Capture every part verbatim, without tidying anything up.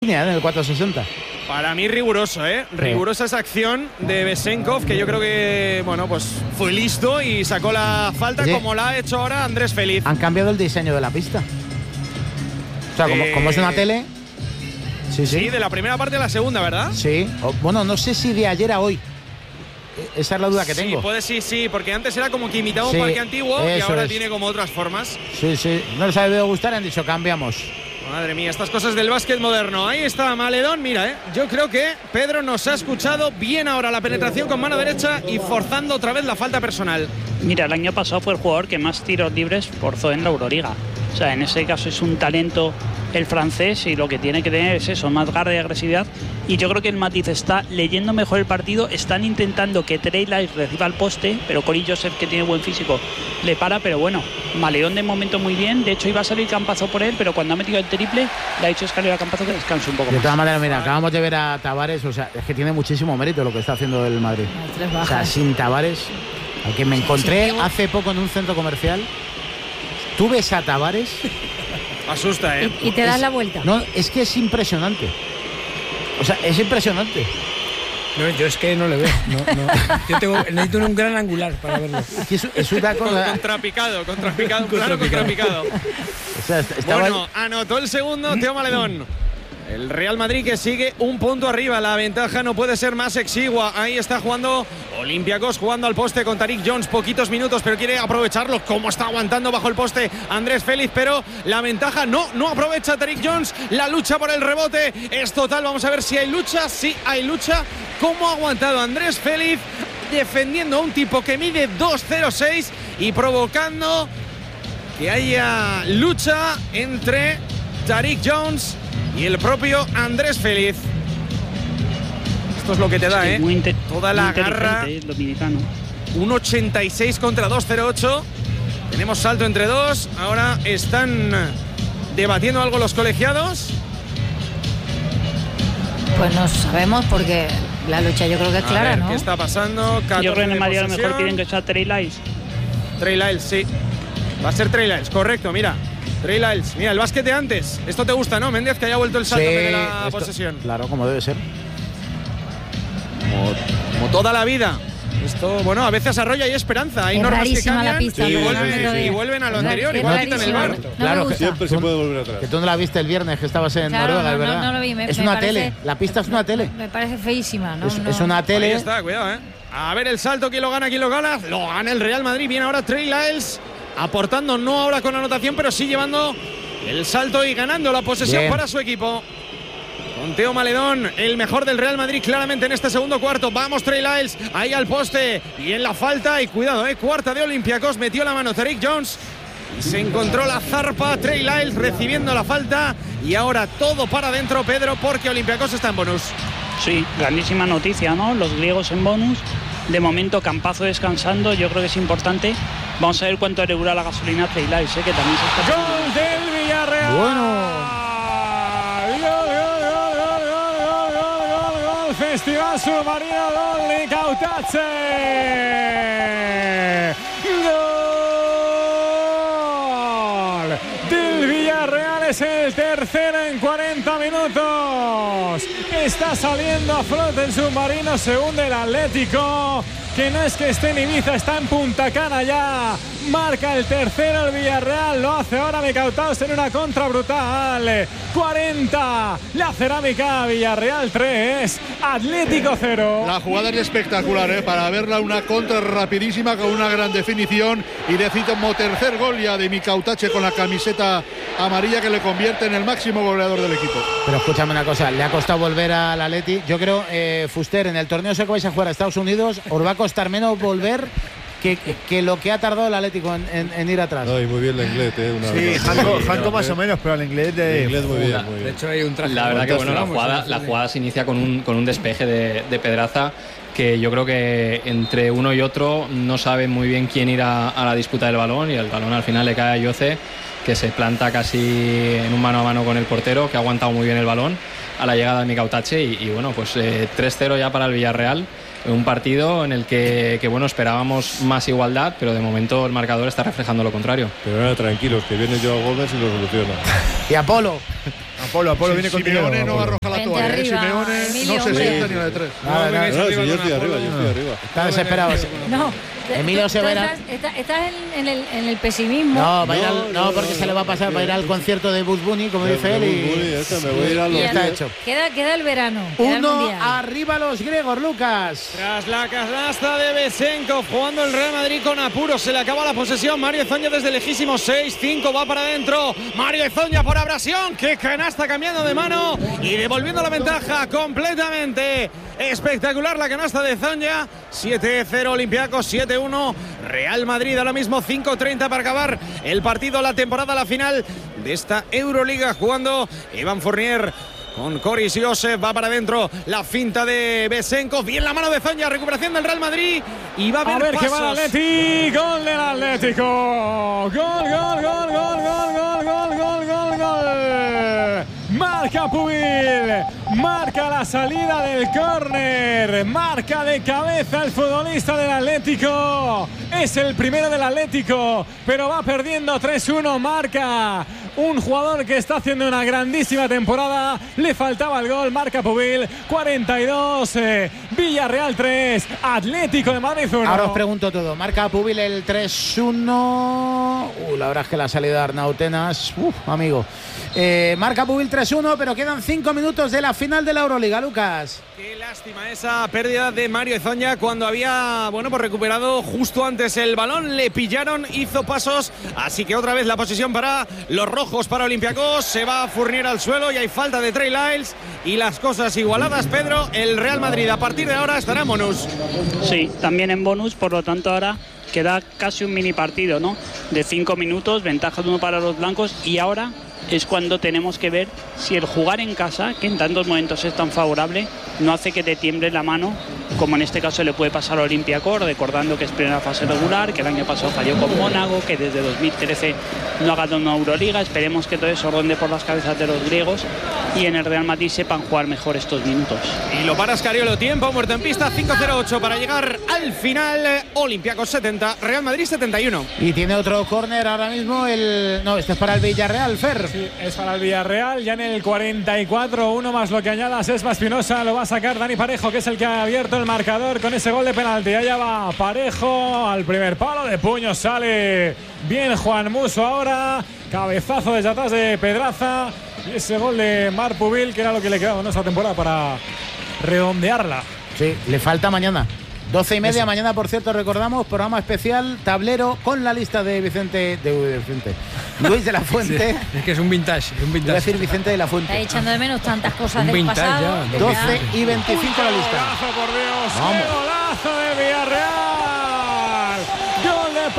insignia en el cuatrocientos sesenta. Para mí riguroso, ¿eh? Sí. Rigurosa esa acción de Besenkov, que yo creo que, bueno, pues fue listo y sacó la falta. Oye, como la ha hecho ahora Andrés Feliz. Han cambiado el diseño de la pista. O sea, como, eh, como es una tele. Sí, sí. Sí, de la primera parte a la segunda, ¿verdad? Sí. O, bueno, no sé si de ayer a hoy. Esa es la duda que sí, tengo. Sí, puede sí, sí, porque antes era como que imitaba sí, un parque antiguo y ahora es. tiene como otras formas. Sí, sí. No les ha debido gustar y han dicho, cambiamos. Madre mía, estas cosas del básquet moderno. Ahí está Maledón, mira, ¿eh? Yo creo que Pedro nos ha escuchado bien ahora la penetración con mano derecha y forzando otra vez la falta personal. Mira, el año pasado fue el jugador que más tiros libres forzó en la Euroliga. O sea, en ese caso es un talento el francés y lo que tiene que tener es eso, más garra y agresividad. Y yo creo que el matiz está leyendo mejor el partido, están intentando que Trey Lyles reciba el poste, pero Corey Joseph, que tiene buen físico, le para, pero bueno, Maledón de momento muy bien. De hecho iba a salir Campazo por él, pero cuando ha metido el triple le ha dicho Escalera a Campazo que descanse un poco de más. todas maneras, mira, acabamos de ver a Tavares, o sea, es que tiene muchísimo mérito lo que está haciendo el Madrid. O sea, sin Tavares, a quien me encontré hace poco en un centro comercial, tú ves a Tavares... Asusta, ¿eh? Y, y te das es, la vuelta. No, es que es impresionante. O sea, es impresionante. No, yo es que no le veo. No, no. Yo tengo, necesito un gran angular para verlo. Es, es una cosa... Contrapicado, contrapicado, un plano contrapicado. O sea, estaba... Bueno, anotó el segundo Teo Maledón. El Real Madrid que sigue un punto arriba. La ventaja no puede ser más exigua. Ahí está jugando Olympiacos, jugando al poste con Tariq Jones. Poquitos minutos, pero quiere aprovecharlo. Como está aguantando bajo el poste Andrés Félix, pero la ventaja no, no aprovecha Tariq Jones. La lucha por el rebote es total. Vamos a ver si hay lucha. Sí hay lucha. ¿Cómo ha aguantado Andrés Félix defendiendo a un tipo que mide dos cero seis y provocando que haya lucha entre Tariq Jones y el propio Andrés Félix? Esto es lo que te da, ¿eh? Muy Toda la garra. El dominicano. un ochenta y seis contra dos cero ocho. Tenemos salto entre dos. Ahora están debatiendo algo los colegiados. Pues no sabemos porque la lucha yo creo que es a clara, ver, ¿no? ¿qué está pasando? Yo creo que en el Madrid a lo mejor piden que sea Trey Lyles. Trey Lyles, sí. Va a ser Trey Lyles, correcto, mira. Trey Lyles, mira, el básquet de antes. Esto te gusta, ¿no, Méndez? Que haya vuelto el salto sí, de la esto, posesión. Claro, como debe ser. Como, como toda la vida. Esto, bueno, a veces arrolla y esperanza. Hay es normas que cambian la pista, y, sí, vuelven, sí, sí. y vuelven a lo es anterior. es Igual quitan el bar. No claro, que siempre se puede volver atrás. Que tú no la viste el viernes, que estabas en claro, Noruega, no, ¿verdad? No, no lo vi. Me, es me una parece, tele. La pista es una tele. Me parece feísima, ¿no? Es, no. es una tele. Ahí está, cuidado, ¿eh? A ver el salto, ¿quién lo gana? ¿Quién lo gana? Lo gana el Real Madrid. Viene ahora Trey Lyles, aportando, no ahora con anotación, pero sí llevando el salto y ganando la posesión Bien. para su equipo. Con Teo Maledón, el mejor del Real Madrid claramente en este segundo cuarto. Vamos Trey Lyles, ahí al poste y en la falta. Y cuidado, eh, cuarta de Olympiacos, metió la mano Tariq Jones y se encontró la zarpa. Trey Lyles recibiendo la falta y ahora todo para adentro, Pedro, porque Olympiacos está en bonus. Sí, grandísima noticia, ¿no? Los griegos en bonus. De momento Campazo descansando, yo creo que es importante. Vamos a ver cuánto regula la gasolina Trey Lyles, ¿eh? Que también se está... Gol del Villarreal. Bueno. Festival Submarino, gol de Cautache. Gol del Villarreal, es el tercero en cuarenta minutos. Está saliendo a flote el submarino, se hunde el Atlético, que no es que esté en Ibiza, está en Punta Cana ya. Marca el tercero el Villarreal, lo hace ahora Micautaus en una contra brutal. cuarenta, la Cerámica, Villarreal tres, Atlético cero. La jugada es espectacular, ¿eh? Para verla, una contra rapidísima con una gran definición y decimo tercer gol ya de Micautache con la camiseta amarilla que le convierte en el máximo goleador del equipo. Pero escúchame una cosa, le ha costado volver al Atleti. Yo creo, eh, Fuster, en el torneo ese que vais a jugar a Estados Unidos, os va a costar menos volver Que, que lo que ha tardado el Atlético en, en, en ir atrás. No, y muy bien el inglés, ¿eh? Una sí, Janko, Janko más o menos, pero el inglés de... El inglés muy bien, muy bien. De hecho hay un traje. La verdad que bueno, la jugada, la jugada se inicia con un, con un despeje de, de Pedraza, que yo creo que entre uno y otro no saben muy bien quién ir a, a la disputa del balón, y el balón al final le cae a Yoce, que se planta casi en un mano a mano con el portero, que ha aguantado muy bien el balón a la llegada de Micautache, y, y bueno, pues eh, tres cero ya para el Villarreal. Un partido en el que, que bueno, esperábamos más igualdad, pero de momento el marcador está reflejando lo contrario. Pero ahora tranquilos, que viene Joao Gómez y lo soluciona. Y Apolo. Apolo, Apolo Si- viene con Simeone no arroja la Vente toalla, ¿eh? arriba, Simeone Emilio, no se hombre. sienta ni a de tres. Nada, nada. vengáis No, si arriba yo con estoy Apolo. arriba, yo estoy arriba. Está desesperado. No. Emilio tú- se tú verá. Estás, estás- estás en, en el, en el pesimismo. No, va a ir No, al- no, no, porque no, se le va a no, pasar, no, va a ir al no. concierto de Bugs Bunny, como De- dice de él. Bugs Bunny, Y este, me voy a ir a y los está diez. hecho. Queda, queda el verano. Queda el Uno mundial. arriba los griegos, Lucas. Tras la canasta de Besenkov jugando el Real Madrid con apuro, se le acaba la posesión. Mario Ezoña desde lejísimo, seis cinco, va para adentro. Mario Ezoña por abrasión, que canasta cambiando de mano y devolviendo la ventaja completamente. Espectacular la canasta de Ezoña. siete cero Olympiacos, siete uno Real Madrid. Ahora mismo cinco treinta para acabar el partido, la temporada, la final de esta Euroliga, jugando Iván Fournier con Coris Joseph, va para adentro la finta de Besenkov, bien la mano de Zoña, recuperación del Real Madrid y va a haber A ver pasos. que va el Atleti, gol del Atlético, gol, gol, gol, gol, gol, gol, gol, gol, gol, gol. Marca Pubil, marca la salida del córner, marca de cabeza el futbolista del Atlético, es el primero del Atlético, pero va perdiendo tres uno, marca un jugador que está haciendo una grandísima temporada, le faltaba el gol, marca Pubil, cuarenta y dos, eh, Villarreal tres, Atlético de Madrid uno. Ahora os pregunto todo. Marca Pubil el tres uno. Uh, la verdad es que la salida de Arnautenas. Uf, amigo. Eh, marca Pubil tres uno, pero quedan cinco minutos de la final de la Euroliga, Lucas. Qué lástima esa pérdida de Mario Ezoña cuando había, bueno, pues recuperado justo antes el balón, le pillaron, hizo pasos, así que otra vez la posesión para los rojos, para Olympiacos, se va a Fournier al suelo y hay falta de Trey Lyles y las cosas igualadas, Pedro. El Real Madrid a partir de ahora estará en bonus. Sí, también en bonus, por lo tanto ahora queda casi un mini partido, ¿no? De cinco minutos, ventaja de uno para los blancos y ahora es cuando tenemos que ver si el jugar en casa, que en tantos momentos es tan favorable, no hace que te tiemble la mano, como en este caso le puede pasar a Olympiacos, recordando que es primera fase regular, que el año pasado falló con Mónaco, que desde dos mil trece no ha ganado una Euroliga. Esperemos que todo eso ronde por las cabezas de los griegos y en el Real Madrid sepan jugar mejor estos minutos. Y lo para Scariolo, tiempo muerto en pista, cinco cero ocho para llegar al final. Olympiacos setenta, Real Madrid setenta y uno. Y tiene otro córner ahora mismo. El no, este es para el Villarreal, Fer. Sí, es para el Villarreal, ya en el cuarenta y cuatro, uno más lo que añada Sesma Espinosa, lo va a sacar Dani Parejo, que es el que ha abierto el marcador con ese gol de penalti. Allá va Parejo al primer palo de puño, sale bien Juan Musso ahora, cabezazo desde atrás de Pedraza y ese gol de Marc Pubil, que era lo que le quedaba en esta temporada para redondearla. Sí, le falta mañana. doce y media Eso. mañana, por cierto, recordamos, programa especial, tablero con la lista de Vicente, de Vicente, Luis de la Fuente. Sí, es que es un vintage, es un Voy a vintage. decir Vicente de la Está Fuente. echando de menos tantas cosas Un del vintage pasado. ya, doce y veinticinco la lista. Golazo, por Dios, Vamos. qué golazo de Villarreal. Gol de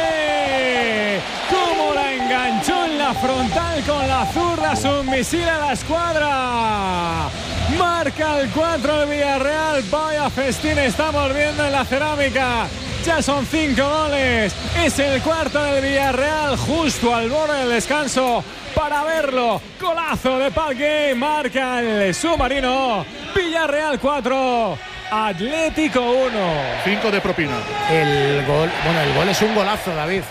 Pabgué. Cómo la enganchó en la frontal con la zurda, un misil a la escuadra. Marca el cuatro el Villarreal. Vaya festín estamos viendo en la cerámica. Ya son cinco goles. Es el cuarto del Villarreal, justo al borde del descanso. Para verlo, golazo de Pabgué. Marca el submarino. Villarreal cuatro, Atlético uno. cinco de propina. El gol, bueno, el gol es un golazo, David.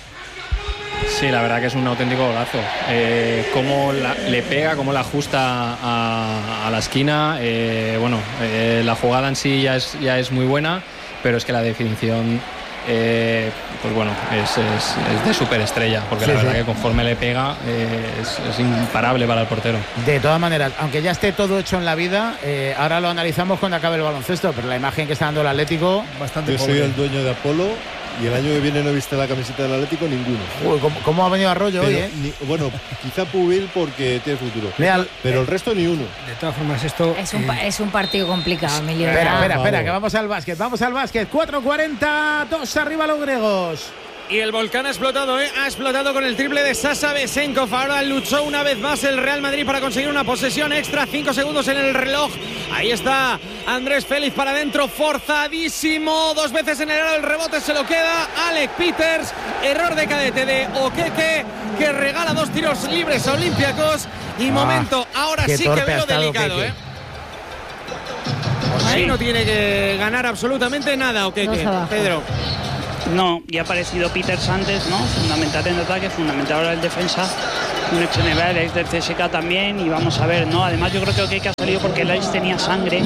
Sí, la verdad que es un auténtico golazo. Eh, cómo la- le pega, cómo la ajusta a, a la esquina. Eh, bueno, eh, la jugada en sí ya es, ya es muy buena, pero es que la definición, eh, pues bueno, es, es- es de superestrella, porque Sí, la verdad sí. que conforme le pega eh, es, es imparable para el portero. De todas maneras, aunque ya esté todo hecho en la vida, eh, ahora lo analizamos cuando acabe el baloncesto, pero la imagen que está dando el Atlético, Bastante Yo soy pobre. el dueño de Apolo y el año que viene no he visto la camiseta del Atlético ninguno. uy, ¿cómo, cómo ha venido a rollo Pero hoy, eh? ni- bueno, quizá Pubil porque tiene futuro. Mira, Pero el resto ni uno. De todas formas, esto. Es un, eh, pa- es un partido complicado, Emilio. espera, ¿verdad? espera, espera, Vamos. que vamos al básquet, vamos al básquet. cuatro cuarenta, dos arriba los griegos. Y el volcán ha explotado, ¿eh? Ha explotado con el triple de Sasa Besenkov. Ahora luchó una vez más el Real Madrid para conseguir una posesión extra. Cinco segundos en el reloj. Ahí está Andrés Félix para adentro, forzadísimo. Dos veces en el aro, el rebote se lo queda Alec Peters. Error de cadete de Okeke, que regala dos tiros libres a Olympiacos. Y Ah, momento, ahora qué sí que torpe ha veo estado delicado, Okeke. ¿eh? Ahí no tiene que ganar absolutamente nada, Dos Okeke, abajo. Pedro. No, ya ha aparecido Peters antes, ¿no? Fundamental en ataque, fundamental ahora en defensa. un ex N B A, el ex del C S K también, y vamos a ver, ¿no? Además yo creo que Okeke ha salido porque el Ice tenía sangre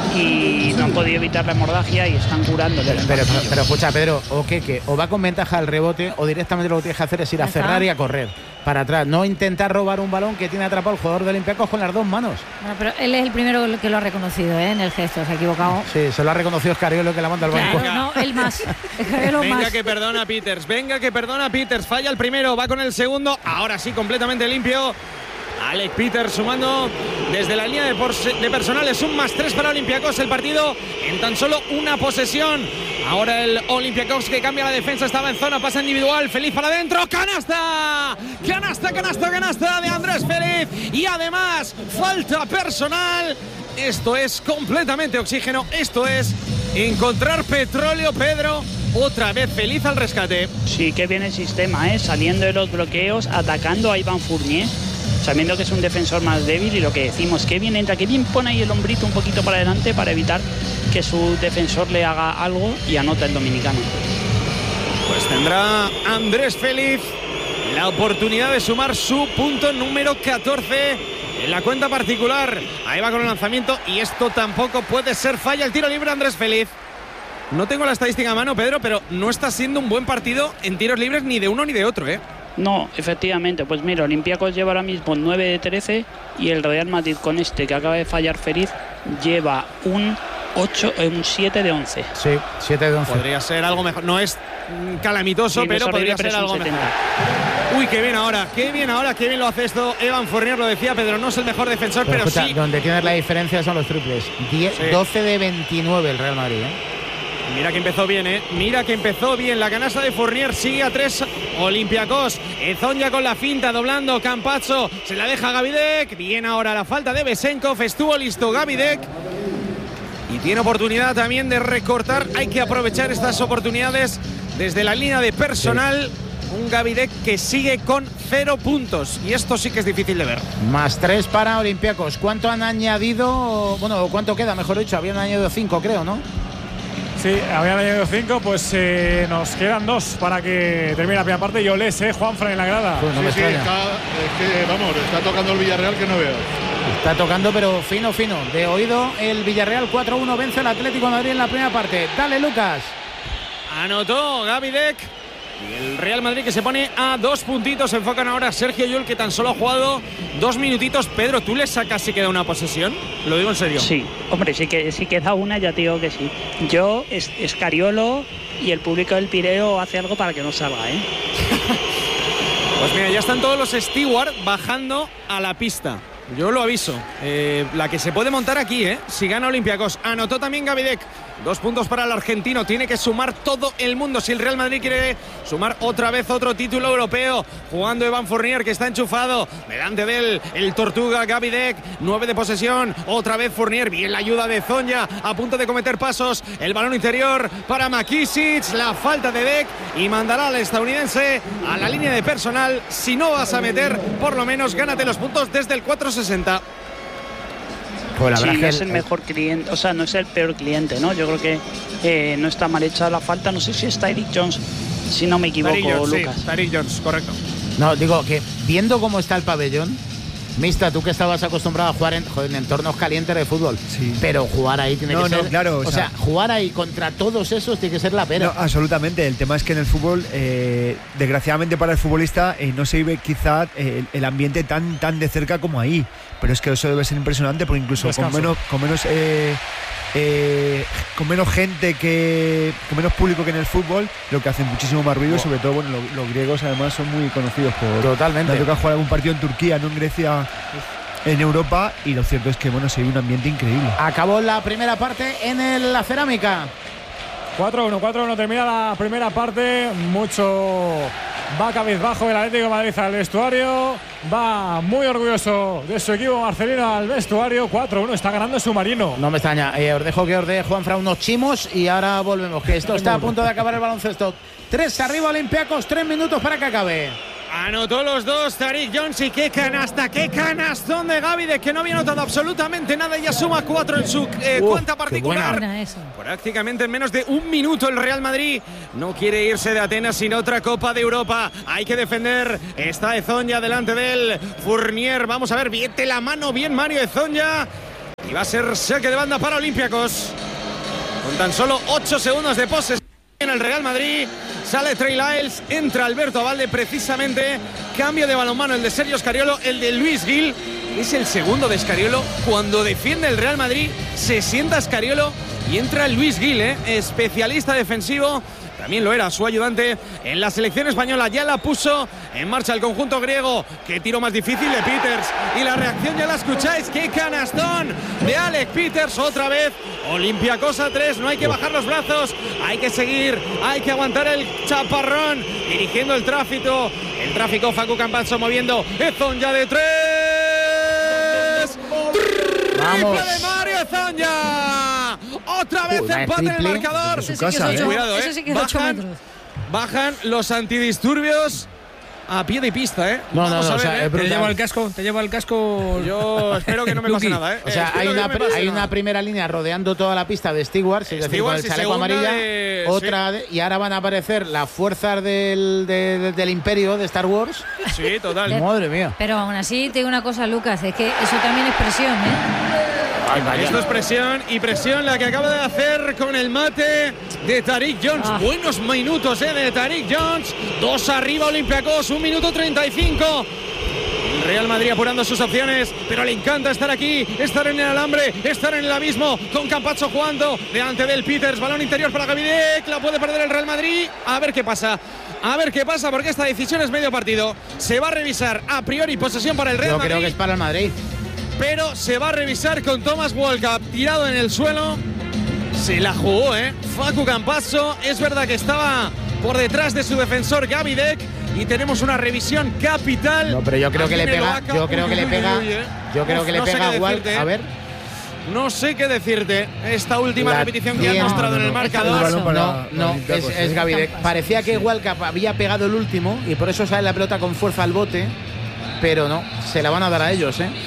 y no han podido evitar la hemorragia y están curándole. Pero, pero, pero, pero escucha, Pedro, Okeke o va con ventaja al rebote o directamente lo que tienes que hacer es ir a cerrar y a correr para atrás, no intentar robar un balón que tiene atrapado el jugador de Olympiacos con las dos manos. Bueno, pero él es el primero que lo ha reconocido, ¿eh? En el gesto, se ha equivocado. Sí, se lo ha reconocido Escariolo que la manda al banco. Claro, no, él más. Venga más. que perdona Peters, venga que perdona Peters, falla el primero, va con el segundo, ahora sí completamente limpio. Alec Peters sumando desde la línea de, de personales, un más tres para Olympiacos, el partido en tan solo una posesión. Ahora el Olympiacos que cambia la defensa, estaba en zona, pasa individual, Feliz para adentro, canasta, canasta, canasta, canasta de Andrés Feliz y además falta personal. Esto es completamente oxígeno, esto es encontrar petróleo, Pedro. Otra vez Feliz al rescate. Sí, que viene el sistema, ¿eh? Saliendo de los bloqueos, atacando a Iván Fournier, sabiendo que es un defensor más débil, y lo que decimos, que bien entra, que bien pone ahí el hombrito un poquito para adelante para evitar que su defensor le haga algo y anota el dominicano. Pues tendrá Andrés Feliz la oportunidad de sumar su punto número catorce en la cuenta particular. Ahí va con el lanzamiento y esto tampoco puede ser falla. El tiro libre Andrés Feliz. No tengo la estadística a mano, Pedro, pero no está siendo un buen partido en tiros libres ni de uno ni de otro, ¿eh? No, efectivamente, pues mira, Olympiacos lleva ahora mismo nueve de trece y el Real Madrid con este que acaba de fallar Feliz lleva un ocho, un siete de once. Sí, siete de once. Podría ser algo mejor. No es calamitoso, sí, pero podría ser algo mejor. Uy, qué bien ahora, qué bien ahora, qué bien lo hace esto Evan Fournier, lo decía Pedro, no es el mejor defensor, pero, pero escucha, sí. Donde tienes la diferencia son los triples. diez, sí. doce de veintinueve el Real Madrid, ¿eh? Mira que empezó bien, ¿eh? Mira que empezó bien. La canasta de Fournier sigue a tres. Olympiacos. Ezonja con la finta, doblando. Campazzo se la deja Gavidec. Bien ahora la falta de Besenkov. Estuvo listo Gavidec. Y tiene oportunidad también de recortar. Hay que aprovechar estas oportunidades desde la línea de personal. Sí. Un Gavidec que sigue con cero puntos. Y esto sí que es difícil de ver. Más tres para Olympiacos. ¿Cuánto han añadido? Bueno, ¿cuánto queda? Mejor dicho, habían añadido cinco, creo, ¿no? Sí, habían añadido cinco, pues eh, nos quedan dos para que termine la primera parte. Y olés, eh, Juanfran en la grada. Pues no sí, sí, está, es que, vamos, está tocando el Villarreal que no veo. Está tocando, pero fino, fino. De oído, el Villarreal cuatro uno vence al Atlético de Madrid en la primera parte. Dale, Lucas. Anotó Gavidec. Y el Real Madrid que se pone a dos puntitos. Se enfocan ahora a Sergio Llull, que tan solo ha jugado dos minutitos. Pedro, ¿tú le sacas si queda una posesión? Lo digo en serio. Sí, hombre, si, que, si queda una ya te digo que sí. Yo, es, Escariolo y el público del Pireo hace algo para que no salga, ¿eh? Pues mira, ya están todos los stewards bajando a la pista. Yo lo aviso. Eh, la que se puede montar aquí, ¿eh? Si gana Olympiacos. Anotó también Gavidec. Dos puntos para el argentino. Tiene que sumar todo el mundo si el Real Madrid quiere sumar otra vez otro título europeo. Jugando Evan Fournier, que está enchufado. Delante de él, el Tortuga Gavidec. Nueve de posesión. Otra vez Fournier. Bien la ayuda de Ezonja. A punto de cometer pasos. El balón interior para McKissic. La falta de Deck. Y mandará al estadounidense a la línea de personal. Si no vas a meter, por lo menos gánate los puntos desde el cuatro sesenta. Pues sí, no es el mejor cliente, o sea, no es el peor cliente, ¿no? Yo creo que eh, no está mal hecha la falta. No sé si es Tyreek Jones, si no me equivoco, Jones, Lucas. Sí, Tyreek Jones, correcto. No, digo que viendo cómo está el pabellón, Mista, tú que estabas acostumbrado a jugar en, joder, en entornos calientes de fútbol, sí. Pero jugar ahí tiene no, que ser... No, claro. O, o sea, sea, jugar ahí contra todos esos tiene que ser la pena. No, absolutamente. El tema es que en el fútbol, eh, desgraciadamente para el futbolista, eh, no se vive quizá eh, el ambiente tan, tan de cerca como ahí. Pero es que eso debe ser impresionante, porque incluso con menos... Con menos eh, Eh, con menos gente que con menos público que en el fútbol, lo que hace muchísimo más ruido. Oh. Y sobre todo, bueno, lo, los griegos además son muy conocidos por totalmente. Me ha tocado jugar algún partido en Turquía, no en Grecia, en Europa, y lo cierto es que bueno, se vive un ambiente increíble. Acabó la primera parte en el, la cerámica. cuatro uno, cuatro uno termina la primera parte. Mucho va cabizbajo el Atlético de Madrid al vestuario. Va muy orgulloso de su equipo Marcelino al vestuario. cuatro uno, está ganando Submarino. No me extraña. Eh, os dejo que os dé Juanfran unos chimos y ahora volvemos, que esto está a punto de acabar el baloncesto. Tres arriba Olympiacos, tres minutos para que acabe. Anotó los dos Tariq Jones y qué canasta, qué canastón de Gavi, de que no había anotado absolutamente nada y ya suma cuatro en su eh, Uf, cuenta particular. Prácticamente en menos de un minuto el Real Madrid no quiere irse de Atenas sin otra Copa de Europa. Hay que defender. Está Ezonja delante de él. Fournier, vamos a ver, viete la mano bien Mario Ezonja. Y va a ser saque de banda para Olympiacos. Con tan solo ocho segundos de posesión en el Real Madrid. Sale Trey Lyles, entra Alberto Abalde precisamente. Cambio de balonmano, el de Sergio Scariolo, el de Luis Gil. Es el segundo de Scariolo. Cuando defiende el Real Madrid, se sienta Scariolo y entra Luis Gil, ¿eh? especialista defensivo. También lo era su ayudante en la selección española. Ya la puso en marcha el conjunto griego. Qué tiro más difícil de Peters. Y la reacción ya la escucháis. Qué canastón de Alec Peters otra vez. Olympiacos a tres. No hay que bajar los brazos. Hay que seguir. Hay que aguantar el chaparrón. Dirigiendo el tráfico. El tráfico. Facu Campazzo moviendo. Ezonja de tres. Vamos. Triple de Mario Ezonja. Otra vez Uh, empate en el marcador. Su casa, sí, ¿eh? cuidado, Eso ¿eh? sí que es ocho bajan, metros. bajan los antidisturbios a pie de pista, ¿eh? No, no, Vamos no, a o ver, sea, ¿eh? es Te brutal. lleva el casco, te lleva el casco. Yo espero que no me pase Lucky. nada, ¿eh? O sea, Espero hay que una, no me pri- pase hay nada. una primera línea rodeando toda la pista de Stewards, es decir, con el Stewards y chaleco segunda amarilla, de- otra de- y ahora van a aparecer las fuerzas del, de- de- del Imperio de Star Wars. Sí, total. Madre mía. Pero aún así, te digo una cosa, Lucas, es que eso también es presión, ¿eh? Ay, vaya. Esto es presión y presión la que acaba de hacer con el mate de Tariq Jones. Ah. Buenos minutos eh, de Tariq Jones. Dos arriba Olympiacos, un minuto treinta y cinco. El Real Madrid apurando sus opciones, pero le encanta estar aquí, estar en el alambre, estar en el abismo, con Campazzo jugando delante del Peters. Balón interior para Gavidec, la puede perder el Real Madrid. A ver qué pasa. A ver qué pasa, porque esta decisión es medio partido. Se va a revisar a priori posesión para el Real Yo Madrid. creo que es para el Madrid. Pero se va a revisar con Thomas Walkup tirado en el suelo. Se la jugó, ¿eh? Facu Campazzo. Es verdad que estaba por detrás de su defensor Gavidec. Y tenemos una revisión capital. No, pero yo creo aquí que le en pega. Eslovaquia. Yo creo Uy, que le uy, pega. uy, uy, ¿eh? Yo creo Uf, que le no sé pega qué a Walk. decirte, ¿eh? A ver. No sé qué decirte. Esta última La repetición que has tiene. mostrado No, no, en el no. marcador. El balón para No, los no, es, Olympiacos, es ¿eh? Gavidec. Parecía que Walkup había pegado el último y por eso sale la pelota con fuerza al bote. Pero no, se la van a dar a ellos, ¿eh?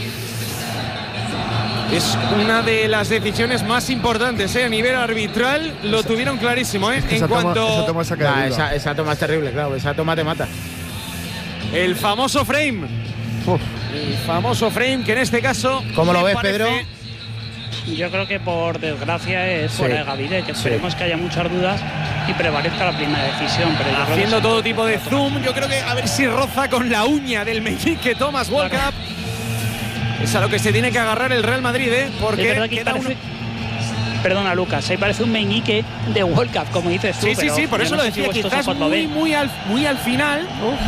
Es una de las decisiones más importantes, ¿eh? A nivel arbitral lo tuvieron clarísimo, ¿eh? Es que En esa toma- cuanto esa toma saca de Nah, duda. esa, esa toma es terrible, claro. Esa toma te mata. el famoso frame. Uf. El famoso frame que en este caso. ¿Cómo lo me ves, parece- Pedro? Yo creo que por desgracia es Sí. fuera de Gavidec, que esperemos que haya muchas dudas y prevalezca la primera decisión. Pero yo creo que Haciendo sí. todo tipo de zoom, yo creo que a ver si roza con la uña del meñique Thomas Walkup. Es a lo que se tiene que agarrar el Real Madrid, ¿eh? Porque Es verdad que queda parece- uno- Perdona, Lucas, ahí parece un meñique de World Cup, como dices tú. Sí, sí, pero sí, por yo eso no lo sé si decía, vuestros quizás ojos lo muy, ven. muy, al, muy al final.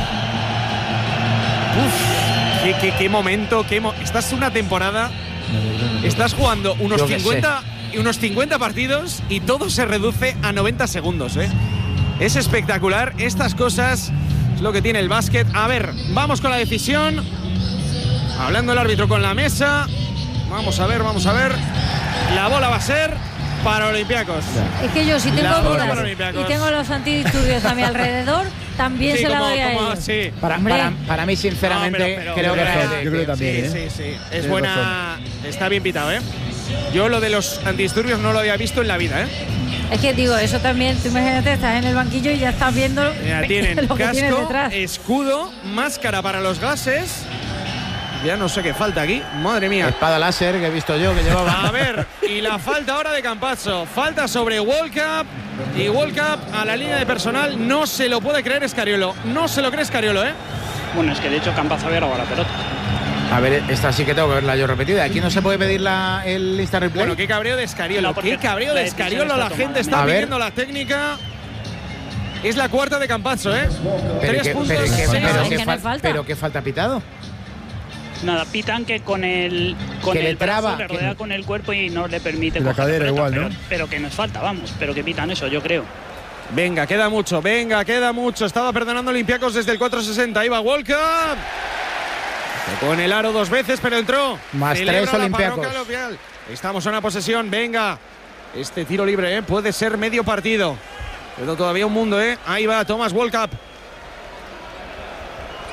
Uf, qué, qué- qué momento, qué mo- Esta es una temporada. Estás jugando unos Yo qué cincuenta, y unos cincuenta partidos y todo se reduce a noventa segundos, ¿eh? Es espectacular. Estas cosas es lo que tiene el básquet. A ver, vamos con la decisión. Hablando el árbitro con la mesa. Vamos a ver, vamos a ver. La bola va a ser para Olympiacos. Es que yo, si tengo La bola dudas para y Olympiacos. tengo los antidisturbios a mi alrededor, también Sí, se la como- doy a como- ellos. sí. Para, Hombre. para, para mí, sinceramente, No, pero- pero- creo que pero- fue- Yo creo que también, sí, ¿eh? sí, sí. Es Tienes buena. Está bien pitado, ¿eh? Yo lo de los antidisturbios no lo había visto en la vida, ¿eh? Es que digo, eso también, tú imagínate, estás en el banquillo y ya estás viendo Mira, tienen lo que tienes casco, detrás. escudo, máscara para los gases. Ya no sé qué falta aquí. Madre mía. espada láser que he visto yo que llevaba. A ver, y la falta ahora de Campazzo. Falta sobre Walkup. Y Walkup a la línea de personal. No se lo puede creer Scariolo. No se lo cree Scariolo, ¿eh? Bueno, es que de hecho Campazzo había robado la pelota. A ver, esta sí que tengo que verla yo repetida. Aquí no se puede pedir la, el instant replay. Bueno, qué cabreo de Scariolo. No, porque Qué cabreo la de decisión Scariolo. está La tomada. gente está A ver. pidiendo la técnica. Es la cuarta de Campazzo, ¿eh? pero, Tres que, puntos, pero, que- seis pero es que que no hay fal- falta. pero qué falta pitado. Nada, pitan que con el con Que le el brazo traba, le que- rodea con el cuerpo y no le permite Y la coger cadera pelota, igual, pero, ¿no? pero que no es falta, vamos, pero que pitan eso, yo creo. Venga, queda mucho, venga, queda mucho. Estaba perdonando Olympiacos desde el cuatro sesenta. Iba Walkup. Con el aro dos veces, pero entró. Más Celebra tres la Olympiacos. parroquia local. Estamos en una posesión, venga. Este tiro libre, ¿eh? Puede ser medio partido. Pero todavía un mundo, ¿eh? Ahí va Thomas Walkup.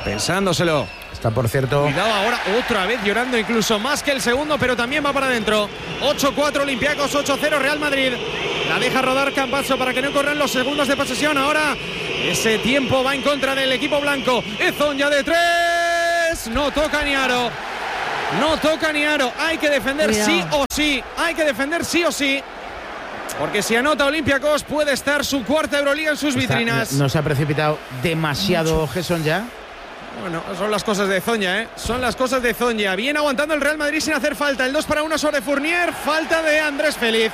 pensándoselo. Está, por cierto. Cuidado ahora, otra vez llorando, incluso más que el segundo, pero también va para adentro. ocho cuatro Olympiacos, ocho cero Real Madrid. La deja rodar Campazzo para que no corran los segundos de posesión. Ahora ese tiempo va en contra del equipo blanco. Ezonja de tres. No toca ni aro. No toca ni aro. Hay que defender Cuidado. sí o sí. Hay que defender sí o sí. Porque si anota Olympiacos puede estar su cuarta Euroliga en sus Está, vitrinas. No, no se ha precipitado demasiado Gerson ya. Bueno, son las cosas de Ezonja, ¿eh? Son las cosas de Ezonja. Viene aguantando el Real Madrid sin hacer falta. El dos para uno sobre Fournier. Falta de Andrés Félix.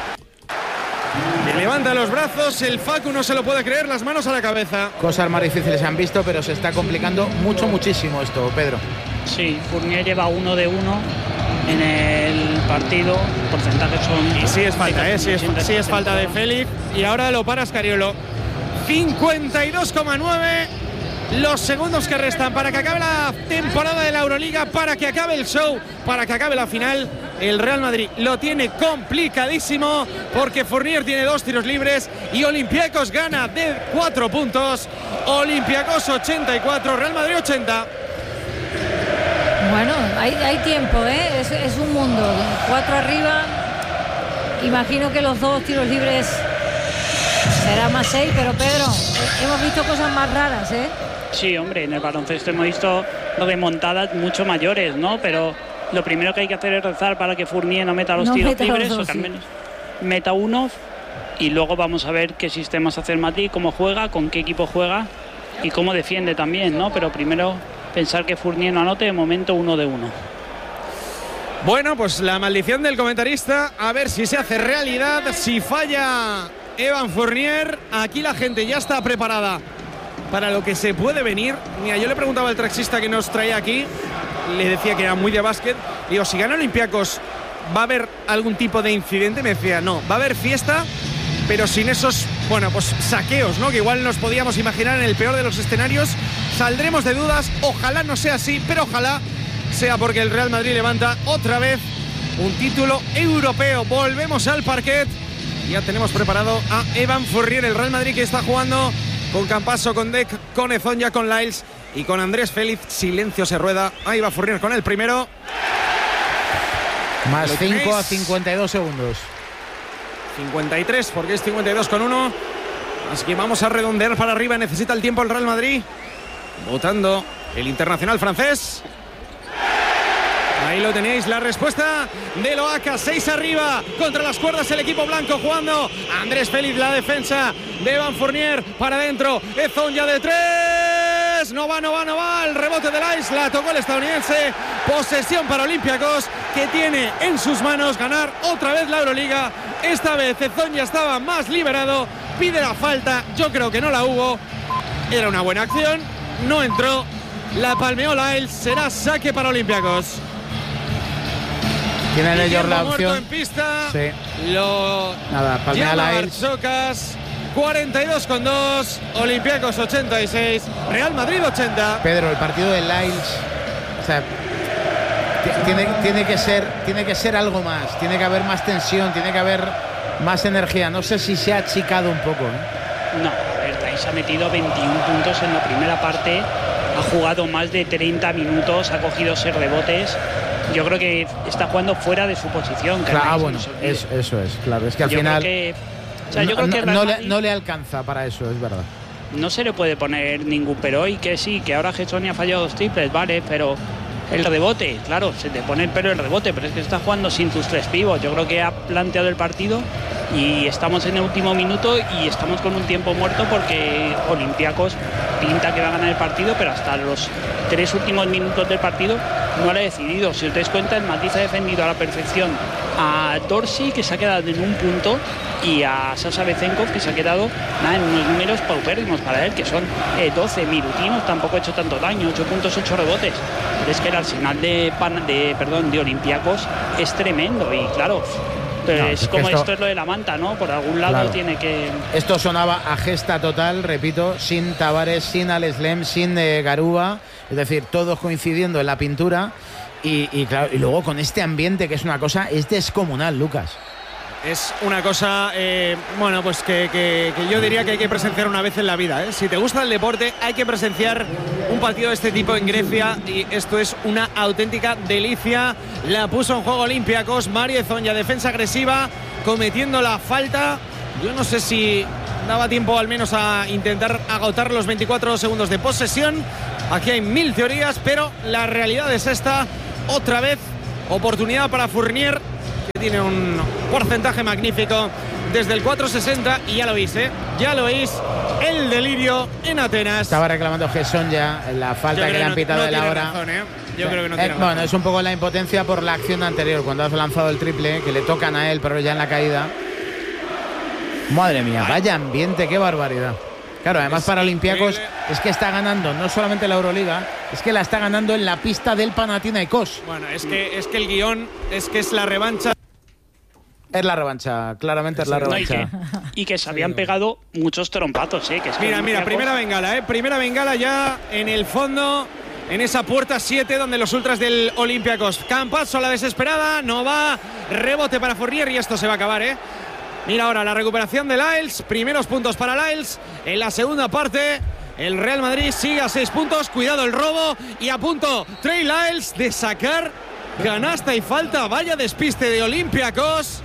Le levanta los brazos. El Facu no se lo puede creer. Las manos a la cabeza. Cosas más difíciles se han visto, pero se está complicando mucho, muchísimo esto, Pedro. Sí, Fournier lleva uno de uno en el partido. Porcentajes son. Y sí es falta, ¿eh? Sí es, sí es falta de Félix. Y ahora lo para Scariolo. cincuenta y dos coma nueve. Los segundos que restan para que acabe la temporada de la Euroliga, para que acabe el show, para que acabe la final. El Real Madrid lo tiene complicadísimo porque Fournier tiene dos tiros libres y Olympiacos gana de cuatro puntos. Olympiacos ochenta y cuatro, Real Madrid ochenta. Bueno, hay, hay tiempo, ¿eh? Es, es un mundo. Cuatro arriba. Imagino que los dos tiros libres será más seis, pero Pedro, hemos visto cosas más raras, ¿eh? Sí, hombre, en el baloncesto hemos visto remontadas mucho mayores, ¿no? Pero lo primero que hay que hacer es rezar para que Fournier no meta los no tiros meta libres, los dos, o que al menos sí. meta uno, y luego vamos a ver qué sistemas hace el Madrid, cómo juega, con qué equipo juega y cómo defiende también, ¿no? Pero primero pensar que Fournier no anote, de momento uno de uno. Bueno, pues la maldición del comentarista, a ver si se hace realidad, si falla Evan Fournier. Aquí la gente ya está preparada para lo que se puede venir. Mira, yo le preguntaba al taxista que nos traía aquí, le decía que era muy de básquet. Digo, si gana Olympiacos, ¿va a haber algún tipo de incidente? Me decía, no, va a haber fiesta, pero sin esos, bueno, pues saqueos, ¿no? Que igual nos podíamos imaginar en el peor de los escenarios. Saldremos de dudas, ojalá no sea así, pero ojalá sea porque el Real Madrid levanta otra vez un título europeo. Volvemos al parquet. Ya tenemos preparado a Evan Fournier, el Real Madrid que está jugando con Campazzo, con Deck, con Ezonja, con Lyles y con Andrés Félix. Silencio se rueda. Ahí va Fournier con el primero. Más cinco a cincuenta y dos segundos. cincuenta y tres, porque es cincuenta y dos con uno. Así que vamos a redondear para arriba. Necesita el tiempo el Real Madrid. Votando el internacional francés. Ahí lo tenéis, la respuesta de Loaca, seis arriba, contra las cuerdas el equipo blanco jugando. Andrés Félix, la defensa de Evan Fournier, para adentro, Ezonja de tres, no va, no va, no va, el rebote de Lyles, la tocó el estadounidense, posesión para Olympiacos, que tiene en sus manos ganar otra vez la Euroliga. Esta vez Ezonja estaba más liberado, pide la falta, yo creo que no la hubo, era una buena acción, no entró, la palmeó Lyles, será saque para Olympiacos. Tienen ellos la opción en pista. Sí. Lo Nada, palmea llama Lyles. Barchocas. cuarenta y dos con dos. Olympiacos ochenta y seis. Real Madrid ochenta. Pedro, el partido de Lyles, o sea, tiene, tiene que ser, tiene que ser algo más. Tiene que haber más tensión, tiene que haber más energía. No sé si se ha achicado un poco, ¿eh? No, a ver, Lyles ha metido veintiún puntos en la primera parte. Ha jugado más de treinta minutos, ha cogido seis rebotes. Yo creo que está jugando fuera de su posición. Claro, ah, bueno, es, eso es, claro. Es que al yo final creo que, o sea, yo no, creo que no, no, Madrid, le, no le alcanza para eso, es verdad. No se le puede poner ningún pero, y que sí, que ahora Gerson ha fallado dos triples, vale, pero el rebote, claro, se te pone el pelo el rebote, pero es que está jugando sin tus tres pivos. Yo creo que ha planteado el partido y estamos en el último minuto y estamos con un tiempo muerto porque Olympiacos pinta que va a ganar el partido, pero hasta los tres últimos minutos del partido no lo ha decidido. Si os dais cuenta, el Madrid ha defendido a la perfección a Dorsey, que se ha quedado en un punto, y a Sasha Bezenkov, que se ha quedado nada, en unos números paupérrimos para él, que son eh, doce minutinos, tampoco ha hecho tanto daño, ocho puntos, ocho rebotes. Pero es que el arsenal de, pan, de, perdón, de Olympiacos es tremendo, y claro, pero no, es, es como esto, esto es lo de la manta, ¿no? Por algún lado claro. tiene que... Esto sonaba a gesta total, repito, sin Tavares, sin Alex Lem, sin eh, Garuba, es decir, todos coincidiendo en la pintura, y, y, claro, y luego con este ambiente que es una cosa, es descomunal, Lucas. Es una cosa, eh, bueno, pues que, que, que yo diría que hay que presenciar una vez en la vida, ¿eh? Si te gusta el deporte, hay que presenciar un partido de este tipo en Grecia y esto es una auténtica delicia. La puso en juego Olympiacos, Mario Zonja, defensa agresiva, cometiendo la falta. Yo no sé si daba tiempo al menos a intentar agotar los veinticuatro segundos de posesión. Aquí hay mil teorías, pero la realidad es esta. Otra vez, oportunidad para Fournier, que tiene un porcentaje magnífico desde el cuatro sesenta y ya lo veis, ¿eh? Ya lo veis, el delirio en Atenas. Estaba reclamando Gesson ya la falta que le han no, pitado no de la tiene hora. Razón, ¿eh? Yo eh, creo que no eh, tiene Bueno, razón. es un poco la impotencia por la acción anterior, cuando has lanzado el triple, que le tocan a él, pero ya en la caída. Madre mía, vaya ambiente, qué barbaridad. Claro, además es para Olympiacos es que está ganando no solamente la Euroliga, es que la está ganando en la pista del Panathinaikos. Bueno, es que, es que el guión es que es la revancha. Es la revancha, claramente es la No, y, revancha. que, y que se habían pegado muchos trompazos, ¿eh? Que es que Mira, mira, Olympiacos- primera bengala, ¿eh? Primera bengala ya en el fondo, en esa puerta siete donde los ultras del Olympiacos. Campazzo a la desesperada, no va, rebote para Fournier y esto se va a acabar, ¿eh? Mira ahora la recuperación de Lyles, primeros puntos para Lyles. En la segunda parte, el Real Madrid sigue a seis puntos, cuidado el robo y a punto Trey Lyles de sacar canasta y falta. Vaya despiste de Olympiacos.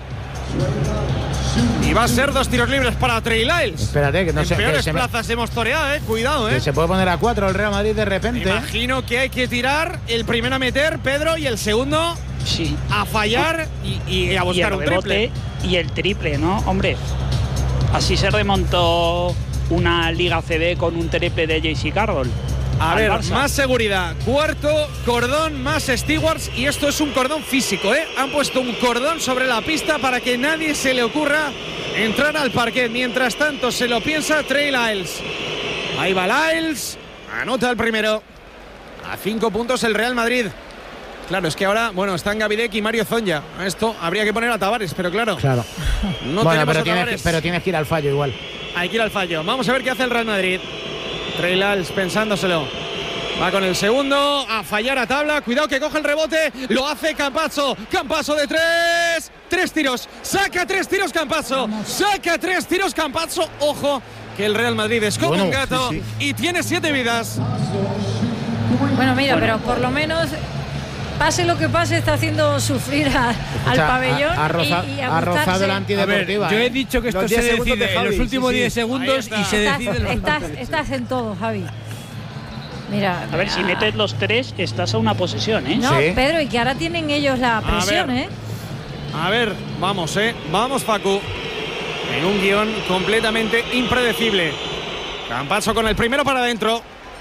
Y va a ser dos tiros libres para Trey Lyles. Espérate, que no en se, peores que se me- plazas hemos toreado, eh. Cuidado, eh. que se puede poner a cuatro el Real Madrid de repente. Imagino que hay que tirar el primero a meter, Pedro, y el segundo sí. a fallar y, y a buscar y el un rebote triple. y el triple, ¿no? Hombre, así se remontó una Liga C B con un triple de J C Carroll. A al ver, Barça. más seguridad. Cuarto cordón, más stewards. Y esto es un cordón físico, ¿eh? Han puesto un cordón sobre la pista para que nadie se le ocurra entrar al parquet. Mientras tanto, se lo piensa Trey Lyles. Ahí va Lyles. Anota el primero. A cinco puntos el Real Madrid. Claro, es que ahora, bueno, están Gavidec y Mario Zonja. A esto habría que poner a Tavares, pero claro. Claro. No bueno, tenemos pero a tienes, Tavares. pero tienes que ir al fallo igual. Hay que ir al fallo. Vamos a ver qué hace el Real Madrid. Trey Lyles pensándoselo. Va con el segundo. A fallar a tabla. Cuidado que coge el rebote. Lo hace Campazzo. Campazzo de tres. Tres tiros. Saca tres tiros Campazzo. Saca tres tiros Campazzo. Ojo que el Real Madrid es como Bueno, un gato sí, y tiene siete vidas. Bueno, mira, pero por lo menos, pase lo que pase, está haciendo sufrir a- al Escucha, pabellón. ha, ha roza- y, y ha rozado ajustarse. la A ver, antideportiva. yo he ¿eh? dicho que esto Los se diez segundos de decide en Javi, los últimos sí, sí. diez segundos Ahí está. y se Estás, decide en los estás, últimos. estás en todo, Javi. Mira. A ver, si metes los tres, estás a una posesión, ¿eh? No, Sí. Pedro, y que ahora tienen ellos la presión, ver. ¿eh? A ver, vamos, eh. Vamos, Facu. En un guión completamente impredecible. Campazzo con el primero para adentro.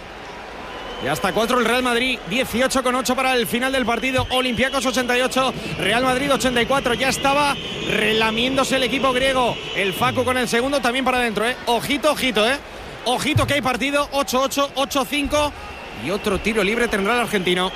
Y hasta cuatro el Real Madrid, dieciocho con ocho para el final del partido. Olympiacos ochenta y ocho, Real Madrid ochenta y cuatro. Ya estaba relamiéndose el equipo griego. El Facu con el segundo también para adentro, ¿eh? Ojito, ojito, ¿eh? Ojito que hay partido. ocho ocho, ocho cinco. Y otro tiro libre tendrá el argentino.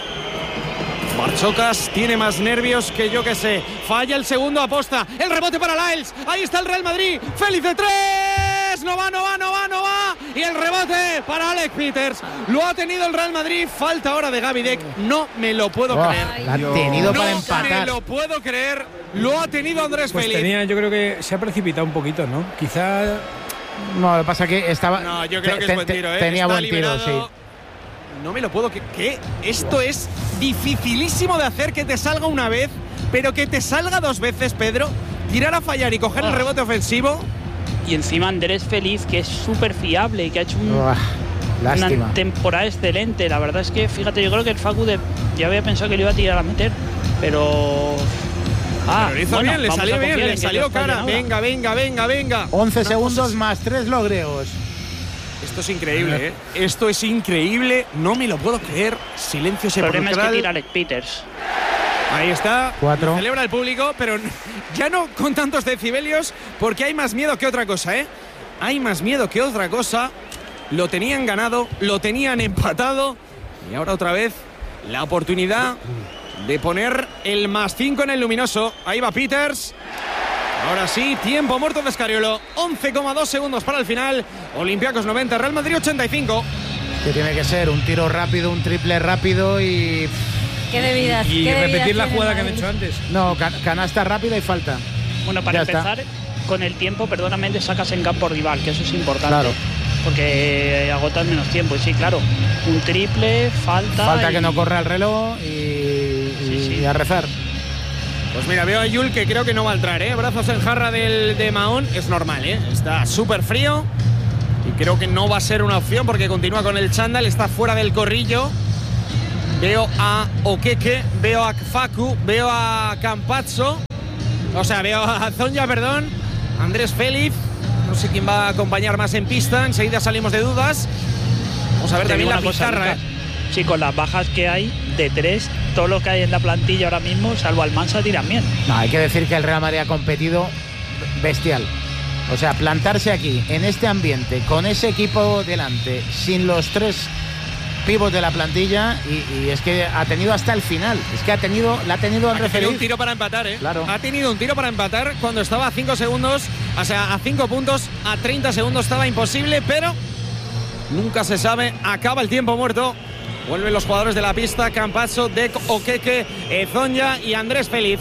Barchocas tiene más nervios que yo que sé. Falla el segundo, aposta. El rebote para Lyles. Ahí está el Real Madrid. Félix de tres. No va, no va, no va, no va. Y el rebote para Alex Peters. Lo ha tenido el Real Madrid. Falta ahora de Gavidec. No me lo puedo Buah, creer. la ha tenido No para me empatar. lo puedo creer. Lo ha tenido Andrés Pues Félix. tenía, yo creo que se ha precipitado un poquito, ¿no? Quizá. No, lo que pasa es que estaba. No, yo creo te- que es te- buen te- tiro, ¿eh? Tenía Está buen tiro, liberado. sí. No me lo puedo que ¿Qué? Esto es dificilísimo de hacer, que te salga una vez, pero que te salga dos veces, Pedro. Tirar a fallar y coger el rebote ofensivo. Y encima Andrés Feliz, que es súper fiable y que ha hecho un- Buah, lástima. una temporada excelente. La verdad es que, fíjate, yo creo que el Facu de, ya había pensado que le iba a tirar a meter, pero. Ah, Pero lo hizo bueno, bien, le vamos a salió bien, confiar le en que salió ellos fallen cara. ahora. Venga, venga, venga, venga. once Una segundos cosa- más tres los griegos. Esto es increíble, ¿eh? Esto es increíble. No me lo puedo creer. Silencio El problema es que sepulcral. tira Alex Peters. Ahí está. Cuatro. Celebra el público, pero ya no con tantos decibelios, porque hay más miedo que otra cosa, ¿eh? Hay más miedo que otra cosa. Lo tenían ganado, lo tenían empatado. Y ahora otra vez la oportunidad de poner el más cinco en el luminoso. Ahí va Peters. Ahora sí, tiempo muerto de Scariolo. once coma dos segundos para el final. Olympiacos noventa, Real Madrid ochenta y cinco. Que tiene que ser un tiro rápido, un triple rápido y. Qué debilidad. Y qué debilidad repetir la tiene jugada que han Madrid. hecho antes. No, can- canasta rápida y falta. Bueno, para ya empezar, está. con el tiempo, perdóname, le sacas en campo rival, que eso es importante. Claro. Porque agotas menos tiempo. Y sí, claro, un triple, falta. Falta y... que no corra el reloj y, Sí, sí. y a rezar. Pues mira, veo a Yul que creo que no va a entrar, ¿eh? Brazos en jarra del, de Mahón, es normal, ¿eh? Está súper frío y creo que no va a ser una opción porque continúa con el chándal, está fuera del corrillo. Veo a Okeke, veo a Facu, veo a Campazzo, o sea, veo a Zonja, perdón, Andrés Félix, no sé quién va a acompañar más en pista, enseguida salimos de dudas. Vamos a ver Te también digo la una cosa, pizarra, Lucas. ¿eh? Sí, con las bajas que hay de tres, todo lo que hay en la plantilla ahora mismo, salvo Almansa, tiran bien. No, hay que decir que el Real Madrid ha competido bestial. O sea, plantarse aquí, en este ambiente, con ese equipo delante, sin los tres pivos de la plantilla, y, y es que ha tenido hasta el final. Es que ha tenido, la ha tenido al Ha tenido un referir. tiro para empatar, ¿eh? Claro. Ha tenido un tiro para empatar cuando estaba a cinco segundos, o sea, a cinco puntos, a treinta segundos estaba imposible, pero nunca se sabe. Acaba el tiempo muerto. Vuelven los jugadores de la pista, Campazzo, Dek, Okeke, Zonja y Andrés Félix.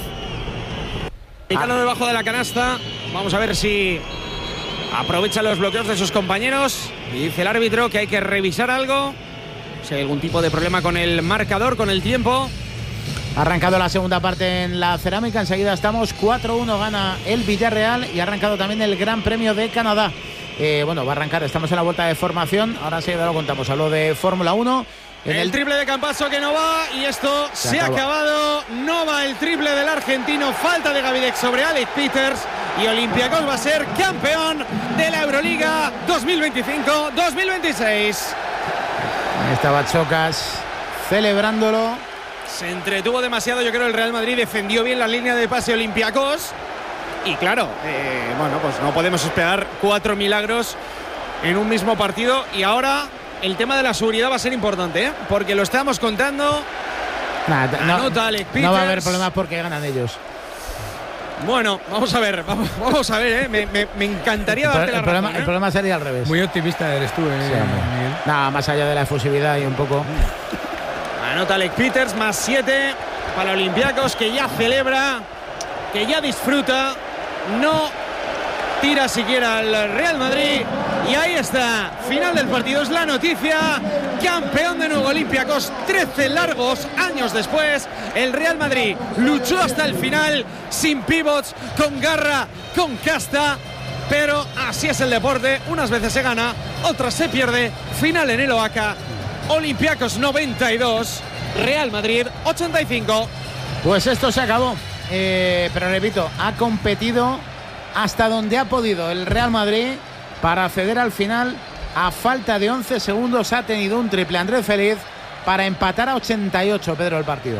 Picando debajo de la canasta. Vamos a ver si aprovecha los bloqueos de sus compañeros. Y dice el árbitro que hay que revisar algo. Si hay algún tipo de problema con el marcador, con el tiempo. Ha arrancado la segunda parte en la cerámica. Enseguida estamos cuatro uno, gana el Villarreal y ha arrancado también el Gran Premio de Canadá. Eh, bueno, va a arrancar, estamos en la vuelta de formación. Ahora sí, ya lo contamos. Hablo de Fórmula uno. En el, el triple de Campazzo que no va y esto se, se ha acabado. No va el triple del argentino. Falta de Gavidec sobre Alex Peters y Olympiacos va a ser campeón de la Euroliga dos mil veinticinco dos mil veintiséis. Ahí estaba Chocas celebrándolo. Se entretuvo demasiado, yo creo el Real Madrid defendió bien la línea de pase Olympiacos y claro, eh, bueno, pues no podemos esperar cuatro milagros en un mismo partido y ahora el tema de la seguridad va a ser importante, ¿eh? Porque lo estamos contando. Nah, no, Anota Alec Peters. No va a haber problemas porque ganan ellos. Bueno, vamos a ver, vamos, vamos a ver, ¿eh? me, me, me encantaría darte el, la el problema, razón, ¿eh? El problema sería al revés. Muy optimista eres tú, ¿eh, sí, Miguel? Nada, más allá de la efusividad y un poco. Anota Alec Peters, más siete para Olympiacos, que ya celebra, que ya disfruta, no tira siquiera al Real Madrid. Y ahí está, final del partido, es la noticia. Campeón de nuevo Olympiacos, trece largos años después. El Real Madrid luchó hasta el final, sin pivots, con garra, con casta. Pero así es el deporte, unas veces se gana, otras se pierde. Final en el Oaca, Olympiacos noventa y dos, Real Madrid ochenta y cinco. Pues esto se acabó, eh, pero repito, ha competido hasta donde ha podido el Real Madrid para acceder al final. A falta de once segundos ha tenido un triple Andrés Félix para empatar a ochenta y ocho, Pedro, el partido.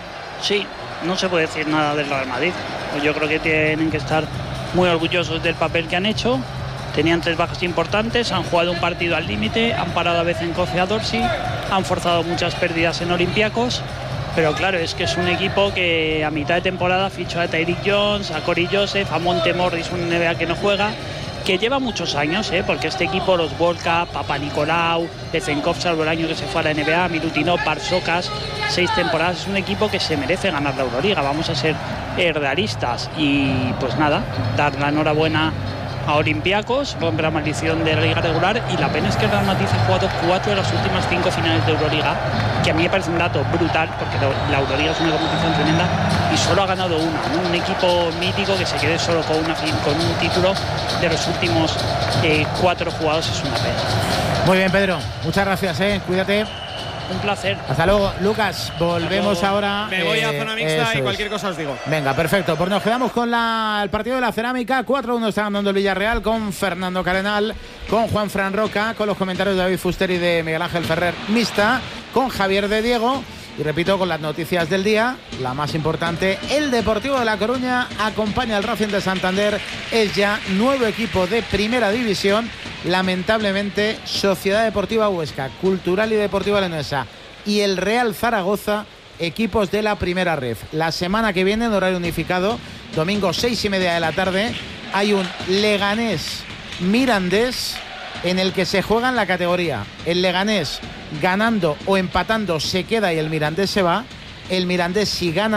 Sí, no se puede decir nada del Real Madrid. Pues yo creo que tienen que estar muy orgullosos del papel que han hecho. Tenían tres bajas importantes, han jugado un partido al límite, han parado a Bezencoz y a Dorsey, han forzado muchas pérdidas en Olympiacos. Pero claro, es que es un equipo que a mitad de temporada fichó a Tyreek Jones, a Corey Joseph, a Monte Morris, un N B A que no juega, que lleva muchos años, ¿eh? Porque este equipo, los Volca, Papa Nicolau, Bezenkov, salvo el año que se fue a la N B A, Milutinov, Barsocas, seis temporadas, es un equipo que se merece ganar la Euroliga, vamos a ser eh, realistas. Y pues nada, dar la enhorabuena a Olympiacos, rompe la maldición de la liga regular, y la pena es que el Real Madrid ha jugado cuatro de las últimas cinco finales de Euroliga, que a mí me parece un dato brutal, porque la Euroliga es una competición tremenda, y solo ha ganado una, ¿no? Un equipo mítico que se quede solo con, una, con un título de los últimos eh, cuatro jugados es una pena. Muy bien, Pedro, muchas gracias, ¿eh? Cuídate. Un placer. Hasta luego, Lucas. Volvemos luego. ahora. Me voy eh, a zona mixta y cualquier cosa os digo. Venga, perfecto. Pues nos quedamos con la, el partido de la cerámica. cuatro uno está ganando el Villarreal con Fernando Carenal, con Juan Fran Roca, con los comentarios de David Fuster y de Miguel Ángel Ferrer mixta, con Javier de Diego. Y repito, con las noticias del día, la más importante, el Deportivo de La Coruña acompaña al Racing de Santander. Es ya nuevo equipo de primera división. Lamentablemente, Sociedad Deportiva Huesca, Cultural y Deportiva Leonesa y el Real Zaragoza, equipos de la primera ref. La semana que viene, en horario unificado, domingo seis y media de la tarde, hay un Leganés Mirandés en el que se juega en la categoría. El Leganés ganando o empatando se queda y el Mirandés se va. El Mirandés, si gana,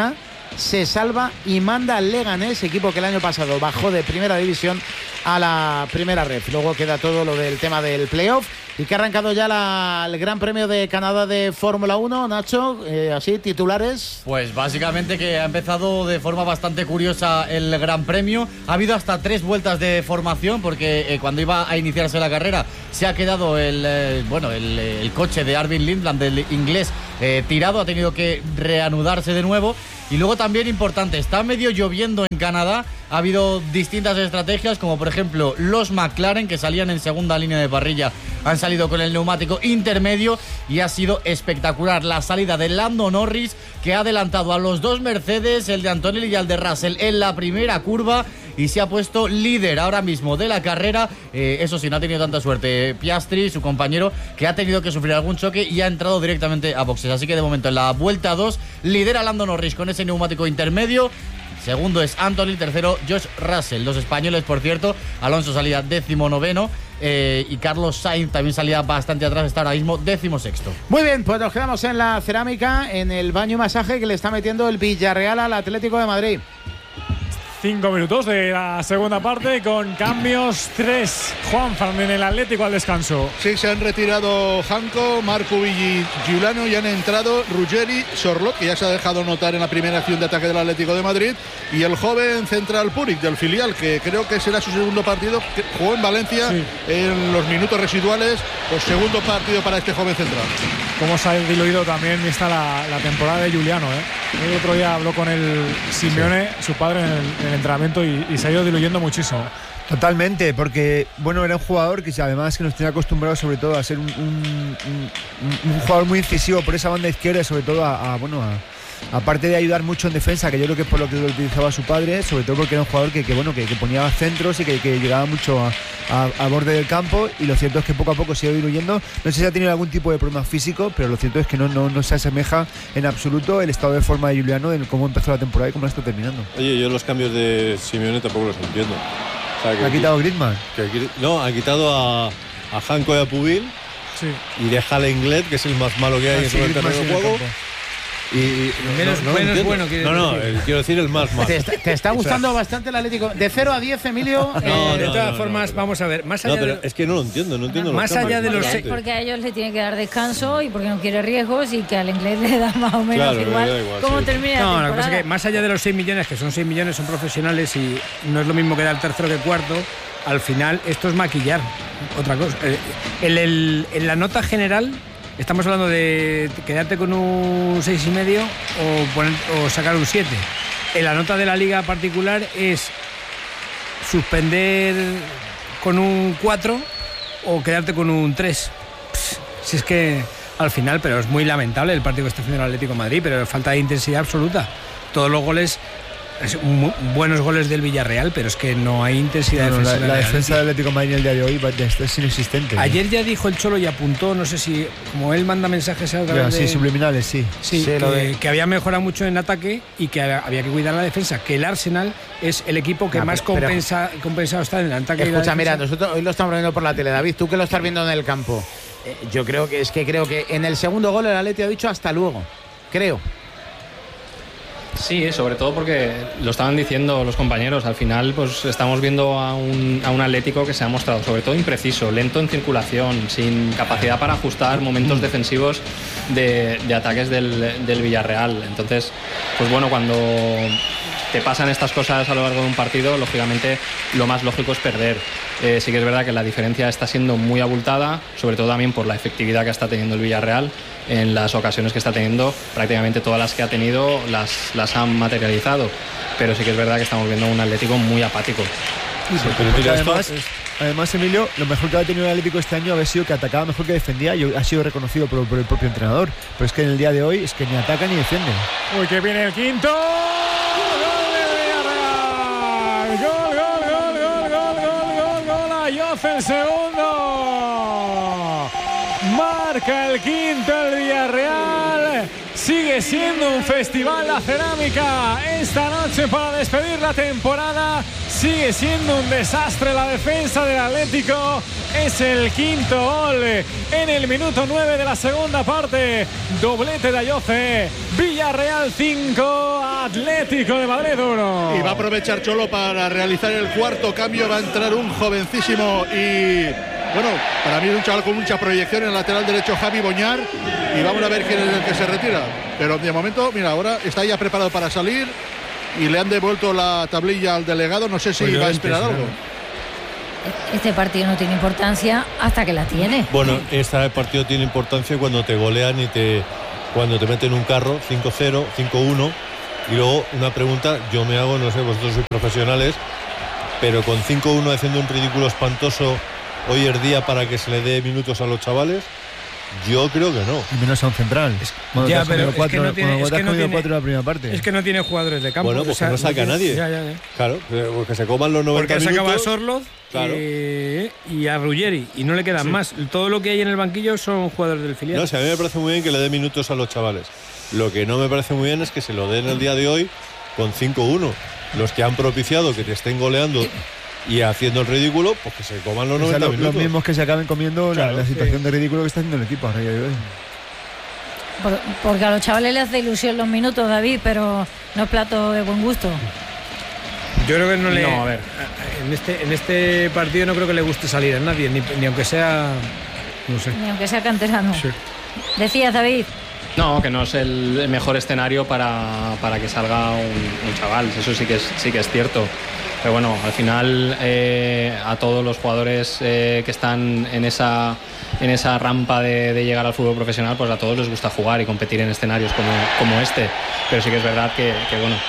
se salva y manda al Leganés, equipo que el año pasado bajó de primera división a la primera ref. Luego queda todo lo del tema del playoff y que ha arrancado ya la, el Gran Premio de Canadá de Fórmula uno. Nacho, eh, así, titulares. Pues básicamente que ha empezado de forma bastante curiosa el Gran Premio. Ha habido hasta tres vueltas de formación porque eh, cuando iba a iniciarse la carrera se ha quedado el, eh, bueno, el, el coche de Arvin Lindland, del inglés, eh, tirado. Ha tenido que reanudarse de nuevo. Y luego también importante, está medio lloviendo en Canadá. Ha habido distintas estrategias, como por ejemplo los McLaren, que salían en segunda línea de parrilla, han salido con el neumático intermedio y ha sido espectacular la salida de Lando Norris, que ha adelantado a los dos Mercedes, el de Antonelli y el de Russell, en la primera curva y se ha puesto líder ahora mismo de la carrera. Eh, eso sí, no ha tenido tanta suerte Piastri, su compañero, que ha tenido que sufrir algún choque y ha entrado directamente a boxes. Así que de momento en la vuelta dos lidera Lando Norris con ese neumático intermedio. Segundo es Anthony, tercero Josh Russell. Los españoles, por cierto, Alonso salía décimo noveno eh, y Carlos Sainz también salía bastante atrás, está ahora mismo décimo sexto. Muy bien, pues nos quedamos en la cerámica, en el baño y masaje que le está metiendo el Villarreal al Atlético de Madrid. Cinco minutos de la segunda parte con cambios. Tres. Juan Fran en el Atlético al descanso. Sí, se han retirado Janko, Marco y Giuliano y han entrado Ruggeri, Sorlot, que ya se ha dejado notar en la primera acción de ataque del Atlético de Madrid, y el joven central Puric del filial, que creo que será su segundo partido, que jugó en Valencia sí. en los minutos residuales, pues segundo partido para este joven central. Cómo se ha diluido también está la, la temporada de Giuliano, ¿eh? El otro día habló con el Simeone, sí. su padre, en el, en el entrenamiento y, y se ha ido diluyendo muchísimo. Totalmente, porque bueno, era un jugador que además que nos tenía acostumbrados sobre todo a ser un, un, un, un jugador muy incisivo por esa banda izquierda, sobre todo a, a bueno a aparte de ayudar mucho en defensa, que yo creo que es por lo que lo utilizaba su padre, sobre todo porque era un jugador que, que bueno que, que ponía centros y que, que llegaba mucho a, a, a borde del campo, y lo cierto es que poco a poco se ha ido diluyendo. No sé si ha tenido algún tipo de problema físico, pero lo cierto es que no, no, no se asemeja en absoluto el estado de forma de Giuliano en cómo empezó la temporada y cómo la está terminando. Oye, yo los cambios de Simeone tampoco los entiendo. O sea, que ¿Ha quitado Griezmann? Que, no, ha quitado a, a Janko y a Pubil sí. y deja a Lenglet, que es el más malo que hay ah, sí, en el terreno de juego. Y, y menos, no, no menos bueno no, no, el, quiero decir el más malo. Te está, te está gustando bastante el Atlético. De cero a diez, Emilio. No, eh, no, de todas no, formas, no, vamos a ver. Más allá no, pero de, es que no lo entiendo, no entiendo. Más los allá de los. Porque, porque a ellos le tiene que dar descanso y porque no quiere riesgos y que al inglés le da más o menos claro, igual, igual cómo sí. termina no, la la temporada. cosa es que más allá de los seis millones, que son seis millones, son profesionales y no es lo mismo que dar tercero que cuarto. Al final, esto es maquillar. Otra cosa. En, el, en la nota general. Estamos hablando de quedarte con un seis y medio o, poner, o sacar un siete. En la nota de la liga particular es suspender con un cuatro o quedarte con un tres. Pss, si es que al final, pero es muy lamentable el partido que está haciendo el Atlético de Madrid, pero falta de intensidad absoluta. Todos los goles, muy buenos goles del Villarreal, pero es que no hay intensidad no, defensiva. La, la defensa del Atlético de Madrid el día de hoy es inexistente. Ayer ¿no? ya dijo el Cholo y apuntó, no sé si, como él manda mensajes a través ya, de... Sí, subliminales, sí. Sí, sí que, lo de... que había mejorado mucho en ataque y que había que cuidar la defensa, que el Arsenal es el equipo que no, más pero, compensa, pero, compensado está en el ataque. Escucha, y la mira, nosotros hoy lo estamos viendo por la tele. David, tú que lo estás viendo en el campo, eh, yo creo que es que creo que en el segundo gol el Atleti ha dicho hasta luego, creo. Sí, sobre todo porque lo estaban diciendo los compañeros. Al final, pues estamos viendo a un, a un Atlético que se ha mostrado sobre todo impreciso, lento en circulación, sin capacidad para ajustar momentos defensivos de, de ataques del, del Villarreal. Entonces, pues bueno, cuando te pasan estas cosas a lo largo de un partido, lógicamente lo más lógico es perder. Eh, sí que es verdad que la diferencia está siendo muy abultada, sobre todo también por la efectividad que está teniendo el Villarreal. En las ocasiones que está teniendo, prácticamente todas las que ha tenido las, las han materializado, pero sí que es verdad que estamos viendo un Atlético muy apático. Sí, sí, pero mira, además, además, Emilio, lo mejor que ha tenido el Atlético este año ha sido que atacaba mejor que defendía y ha sido reconocido por, por el propio entrenador, pero es que en el día de hoy es que ni ataca ni defiende. Uy, que viene el quinto. ¡Gol de Villarreal! ¡Gol, gol, gol, gol, gol, gol, gol, gol! ¡Ayoce el segundo! Marca el quinto el Villarreal. Sigue siendo un festival la cerámica esta noche para despedir la temporada. sigue siendo un desastre la defensa del Atlético. Es el quinto gol en el minuto nueve de la segunda parte. Doblete de Ayoce. Villarreal cinco, Atlético de Madrid uno. Y va a aprovechar Cholo para realizar el cuarto cambio. Va a entrar un jovencísimo y, bueno, para mí es un chaval con mucha proyección en el lateral derecho, Javi Boñar. Y vamos a ver quién es el que se retira. Pero de momento, mira, ahora está ya preparado para salir y le han devuelto la tablilla al delegado. No sé si pues va a esperar algo. Este partido no tiene importancia hasta que la tiene. Bueno, este partido tiene importancia cuando te golean y te cuando te meten un carro cinco cero, cinco uno. Y luego una pregunta, yo me hago, no sé, vosotros sois profesionales, pero con cinco uno haciendo un ridículo espantoso hoy es día para que se le dé minutos a los chavales. Yo creo que no. Y menos a un central. Es, bueno, ya, pero cuatro, es que no tiene, es que no tiene cuatro en la primera parte. Es que no tiene jugadores de campo. Bueno, pues o sea, que no saca a nadie. Ya, ya, ya. Claro, porque se coman los noventa porque minutos. Porque sacaba a Sorloz, claro. eh, y a Ruggeri y no le quedan sí. más. Todo lo que hay en el banquillo son jugadores del filial. No, o sea, a mí me parece muy bien que le dé minutos a los chavales. Lo que no me parece muy bien es que se lo den el día de hoy con cinco uno. Los que han propiciado que te estén goleando y haciendo el ridículo, pues que se coman los noventa o sea, lo, minutos. Los mismos que se acaben comiendo claro, la, la situación sí. de ridículo que está haciendo el equipo. Por, porque a los chavales les hace ilusión los minutos, David, pero no es plato de buen gusto. Yo creo que no le... No, a ver. En este, en este partido no creo que le guste salir a nadie, ni, ni aunque sea... No sé. Ni aunque sea canterano. Sí. Decías, David. No, que no es el mejor escenario para, para que salga un, un chaval, eso sí que es, sí que es cierto. Pero bueno, al final eh, a todos los jugadores eh, que están en esa, en esa rampa de, de llegar al fútbol profesional, pues a todos les gusta jugar y competir en escenarios como, como este. Pero sí que es verdad que, que bueno,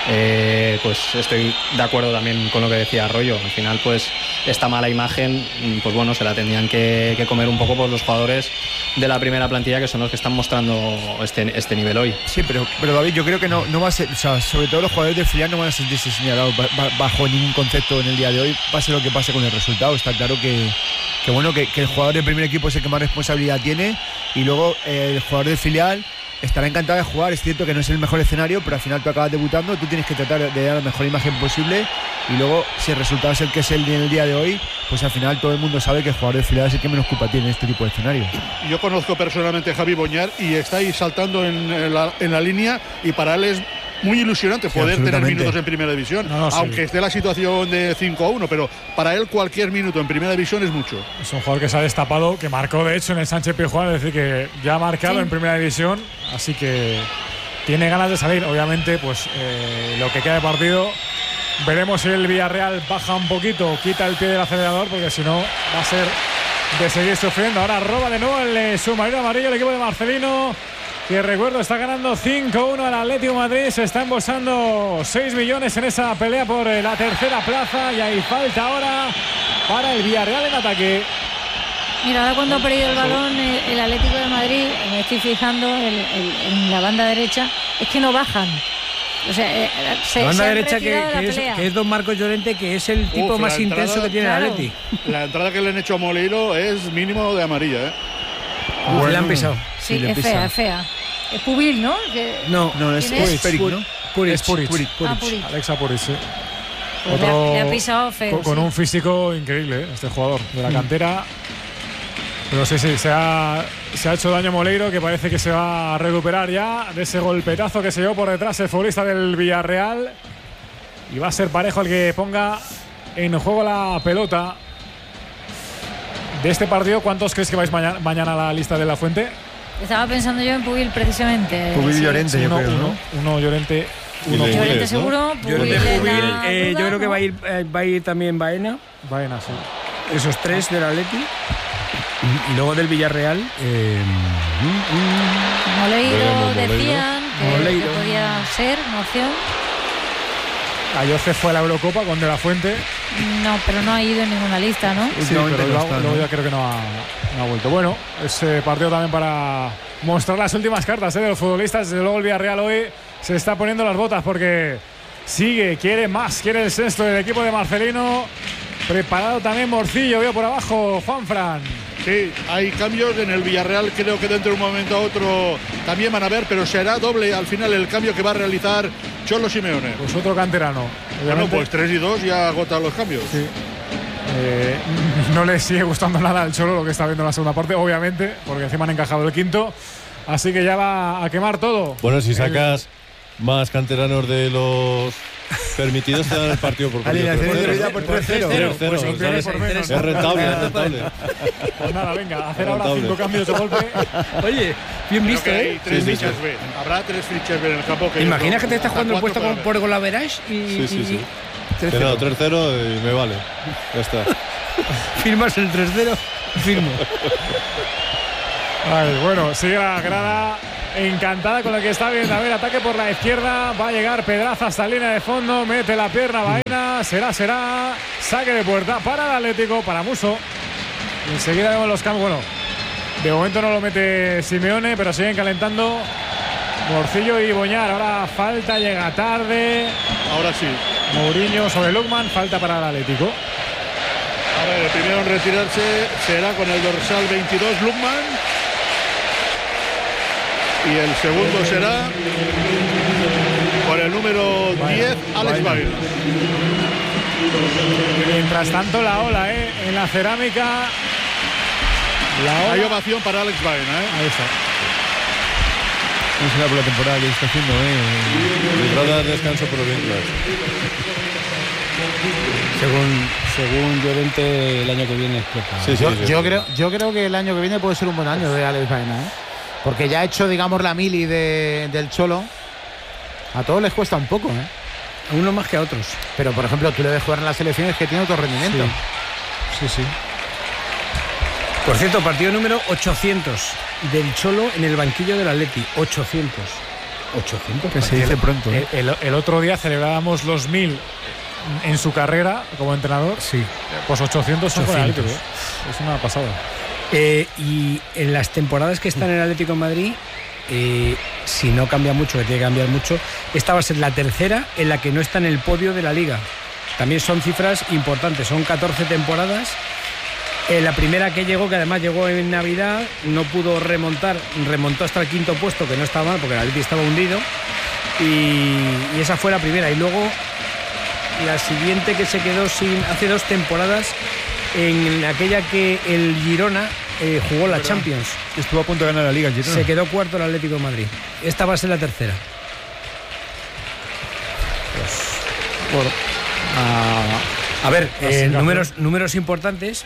eh, pues estoy de acuerdo también con lo que decía Arroyo. Al final, pues esta mala imagen, pues bueno, se la tendrían que, que comer un poco por los jugadores de la primera plantilla, que son los que están mostrando este, este nivel hoy. Sí, pero, pero David, yo creo que no, no va a ser, o sea, sobre todo los jugadores del filial no van a sentirse señalados bajo ningún concepto en el día de hoy, pase lo que pase con el resultado. Está claro que, que bueno, que, que el jugador del primer equipo es el que más responsabilidad tiene, y luego eh, el jugador del filial estará encantado de jugar. Es cierto que no es el mejor escenario, pero al final tú acabas debutando, tú tienes que tratar de dar la mejor imagen posible, y luego si el resultado es el que es el en el día de hoy, pues al final todo el mundo sabe que el jugador de filial es el que menos culpa tiene en este tipo de escenarios. Yo conozco personalmente a Javi Boñar y está ahí saltando en la, en la línea, y para él es muy ilusionante sí, poder tener minutos en primera división, no, no, aunque sí. esté la situación de cinco a uno, pero para él cualquier minuto en primera división es mucho. Es un jugador que se ha destapado, que marcó de hecho en el Sánchez Pizjuán, es decir, que ya ha marcado sí. en primera división, así que tiene ganas de salir. Obviamente, pues eh, lo que queda de partido, veremos si el Villarreal baja un poquito, quita el pie del acelerador, porque si no va a ser de seguir sufriendo. Ahora roba de nuevo el submarino amarillo el equipo de Marcelino, que recuerdo está ganando cinco uno al Atlético de Madrid. Se está embolsando seis millones en esa pelea por la tercera plaza, y hay falta ahora para el Villarreal en ataque. Mira, ahora cuando ha perdido el balón el Atlético de Madrid, me estoy fijando el, el, en la banda derecha, es que no bajan. O sea, eh, se, la banda se derecha que, de que, es, que es don Marcos Llorente, que es el tipo Uf, más entrada, intenso que tiene claro. el Atleti. La entrada que le han hecho a Moleiro es mínimo de amarilla, ¿eh? Bueno, le han pisado. Sí, sí es fea, es fea. Es Pubil, ¿no? Que no, no, es Puric, ¿no? Puric, es Puric. Puric, Puric. Ah, Puric. Alexa Puric, sí. Pues Otro, le, ha, le ha pisado feo. Con, con sí. un físico increíble, ¿eh? Este jugador de la cantera. Pero sí, sí, se ha, se ha hecho daño Moleiro, que parece que se va a recuperar ya de ese golpetazo que se llevó por detrás el futbolista del Villarreal. Y va a ser Parejo el que ponga en juego la pelota de este partido. ¿Cuántos crees que vais mañana, mañana a la lista de la Fuente? Estaba pensando yo en Pubil precisamente. Pubil y sí. Llorente, yo uno, creo, uno, ¿no? Uno Llorente. Uno Llorente ¿no? seguro. Pubil, Pubil, eh, yo creo que va a ir, eh, va a ir también Baena. Baena, sí. Esos tres del Atleti. Y, y luego del Villarreal. Eh, Moleiro, bueno, decían que, Moleiro. que podía ser una opción. Ayoce fue a la Eurocopa con De La Fuente. No, pero no ha ido en ninguna lista, ¿no? Sí, pero luego, está, luego ¿no? ya creo que no ha, no ha vuelto. Bueno, ese partido también para mostrar las últimas cartas ¿eh? de los futbolistas. Desde luego el Villarreal hoy se está poniendo las botas porque sigue, quiere más, quiere el sexto del equipo de Marcelino. Preparado también Morcillo, veo por abajo Juanfran. Sí, hay cambios en el Villarreal, creo que dentro de un momento a otro también van a ver, pero será doble al final el cambio que va a realizar Cholo Simeone. Pues otro canterano. Bueno, pues tres y dos ya agotan los cambios. Sí. Eh, no le sigue gustando nada al Cholo lo que está viendo en la segunda parte, obviamente, porque encima han encajado el quinto. Así que ya va a quemar todo. Bueno, si sacas el... más canteranos de los permitidos, te dan el partido por alineación indebida por tres cero. Es rentable, es rentable. Pues nada, venga, hacer ahora cinco cambios de golpe. Oye, bien visto, ¿eh? Tres sí, fichas sí. B. Habrá tres fichas B en el campo. Que Imagina que te estás jugando el puesto por, por golaverage y. Sí, sí, sí. tres cero. tres cero y me vale. Ya está. Firmas el tres cero, firmo. Ay, bueno, sigue la grada encantada con lo que está viendo. A ver, ataque por la izquierda. Va a llegar Pedraza hasta línea de fondo. Mete la pierna Baena. Será, será. Saque de puerta para el Atlético, para Muso. Y enseguida vemos los cambios. Bueno, de momento no lo mete Simeone, pero siguen calentando Morcillo y Boñar. Ahora falta, llega tarde. Ahora sí. Mourinho sobre Lukman. Falta para el Atlético. A ver, el primero en retirarse será con el dorsal veintidós, Lukman. Y el segundo será con el número diez, Alex Baena. Mientras tanto, la ola, ¿eh? En la cerámica. La ola. Hay ovación para Alex Baena, ¿eh? Ahí está. No será por la temporada que está haciendo, ¿eh? Les va a dar descanso, pero bien claro. Según, según Llorente, el año que viene explota. Sí, sí, yo, sí, yo, sí. creo, yo creo que el año que viene puede ser un buen año de Alex Baena, ¿eh? Porque ya ha hecho, digamos, la mili de, del Cholo. A todos les cuesta un poco, ¿eh? A uno más que a otros. Pero, por ejemplo, tú le ves jugar en las selecciones que tiene otro rendimiento. Sí, sí, sí. Por cierto, partido número ochocientos del Cholo en el banquillo del Atleti. ochocientos. ochocientos. Que se dice pronto, El, ¿eh? el, el otro día celebrábamos los mil en su carrera como entrenador. Sí. Pues ochocientos son con el ochocientos. Atlético, ¿eh? Es una pasada. Eh, y en las temporadas que está en el Atlético de Madrid, eh, si no cambia mucho, que tiene que cambiar mucho, esta va a ser la tercera en la que no está en el podio de la Liga. También son cifras importantes, son catorce temporadas. Eh, la primera que llegó, que además llegó en Navidad, no pudo remontar, remontó hasta el quinto puesto, que no estaba mal porque el Atlético estaba hundido, y, y esa fue la primera. Y luego la siguiente que se quedó sin, hace dos temporadas, en aquella que el Girona eh, jugó la Champions. Estuvo a punto de ganar la Liga, Girona. Se quedó cuarto el Atlético de Madrid. Esta va a ser la tercera. Pues, bueno, a, a ver, eh, la números, números importantes.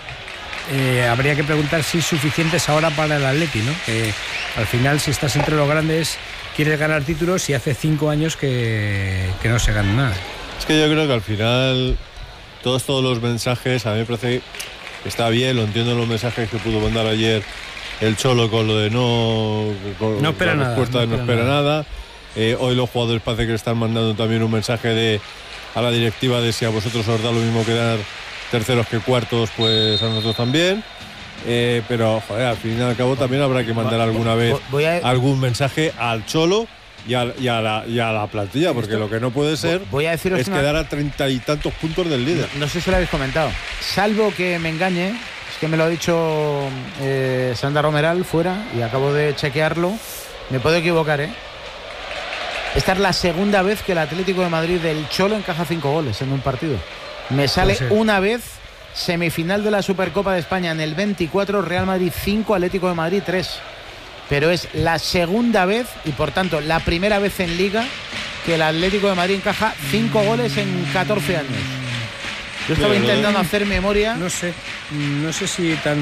Eh, habría que preguntar si suficientes ahora para el Atleti, ¿no? Que al final, si estás entre los grandes, quieres ganar títulos y hace cinco años que, que no se gana nada. Es que yo creo que al final todos todos los mensajes, a mí me parece que está bien, lo entiendo los mensajes que pudo mandar ayer el Cholo con lo de no con no espera la nada, respuesta no de no espera espera nada. nada, eh, hoy los jugadores parece que le están mandando también un mensaje de a la directiva de si a vosotros os da lo mismo quedar terceros que cuartos, pues a nosotros también. Eh, pero joder, al fin y al cabo también habrá que mandar alguna vez Voy a- algún mensaje al Cholo y a, y a la, y a la plantilla, porque lo que no puede ser Voy a deciros es una- quedar a treinta y tantos puntos del líder. No sé si lo habéis comentado. Salvo que me engañe, es que me lo ha dicho eh, Sandra Romeral fuera y acabo de chequearlo. Me puedo equivocar, ¿eh? Esta es la segunda vez que el Atlético de Madrid del Cholo encaja cinco goles en un partido. Me sale Puede ser. una vez semifinal de la Supercopa de España en el veinticuatro, Real Madrid cinco, Atlético de Madrid tres. Pero es la segunda vez y por tanto la primera vez en Liga que el Atlético de Madrid encaja cinco goles en catorce años. Yo estaba Mira, intentando ¿no? hacer memoria. No sé, no sé si tan...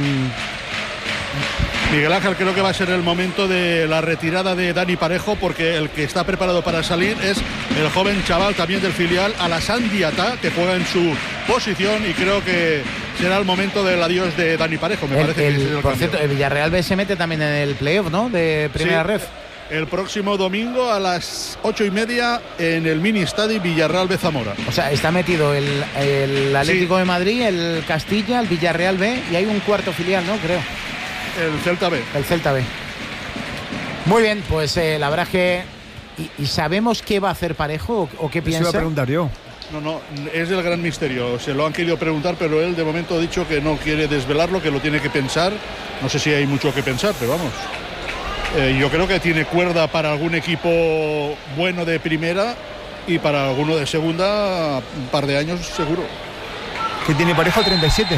Miguel Ángel, creo que va a ser el momento de la retirada de Dani Parejo, porque el que está preparado para salir es el joven chaval también del filial, Alassane Diatta, que juega en su posición, y creo que será el momento del adiós de Dani Parejo. Me El- parece el- que es el por cambio. cierto, el Villarreal B se mete también en el playoff, ¿no? De primera Sí. ref. El próximo domingo a las ocho y media en el mini estadio Villarreal B Zamora. O sea, está metido el, el Atlético Sí. de Madrid, el Castilla, el Villarreal B y hay un cuarto filial, ¿no? Creo. El Celta B. El Celta B. Muy bien, pues eh, la verdad es que. ¿Y, y sabemos qué va a hacer Parejo o, o qué Eso iba piensa? a preguntar yo. No, no, es el gran misterio. Se lo han querido preguntar, pero él de momento ha dicho que no quiere desvelarlo, que lo tiene que pensar. No sé si hay mucho que pensar, pero vamos. Eh, yo creo que tiene cuerda para algún equipo bueno de primera y para alguno de segunda, un par de años seguro. ¿Qué tiene Parejo? treinta y siete.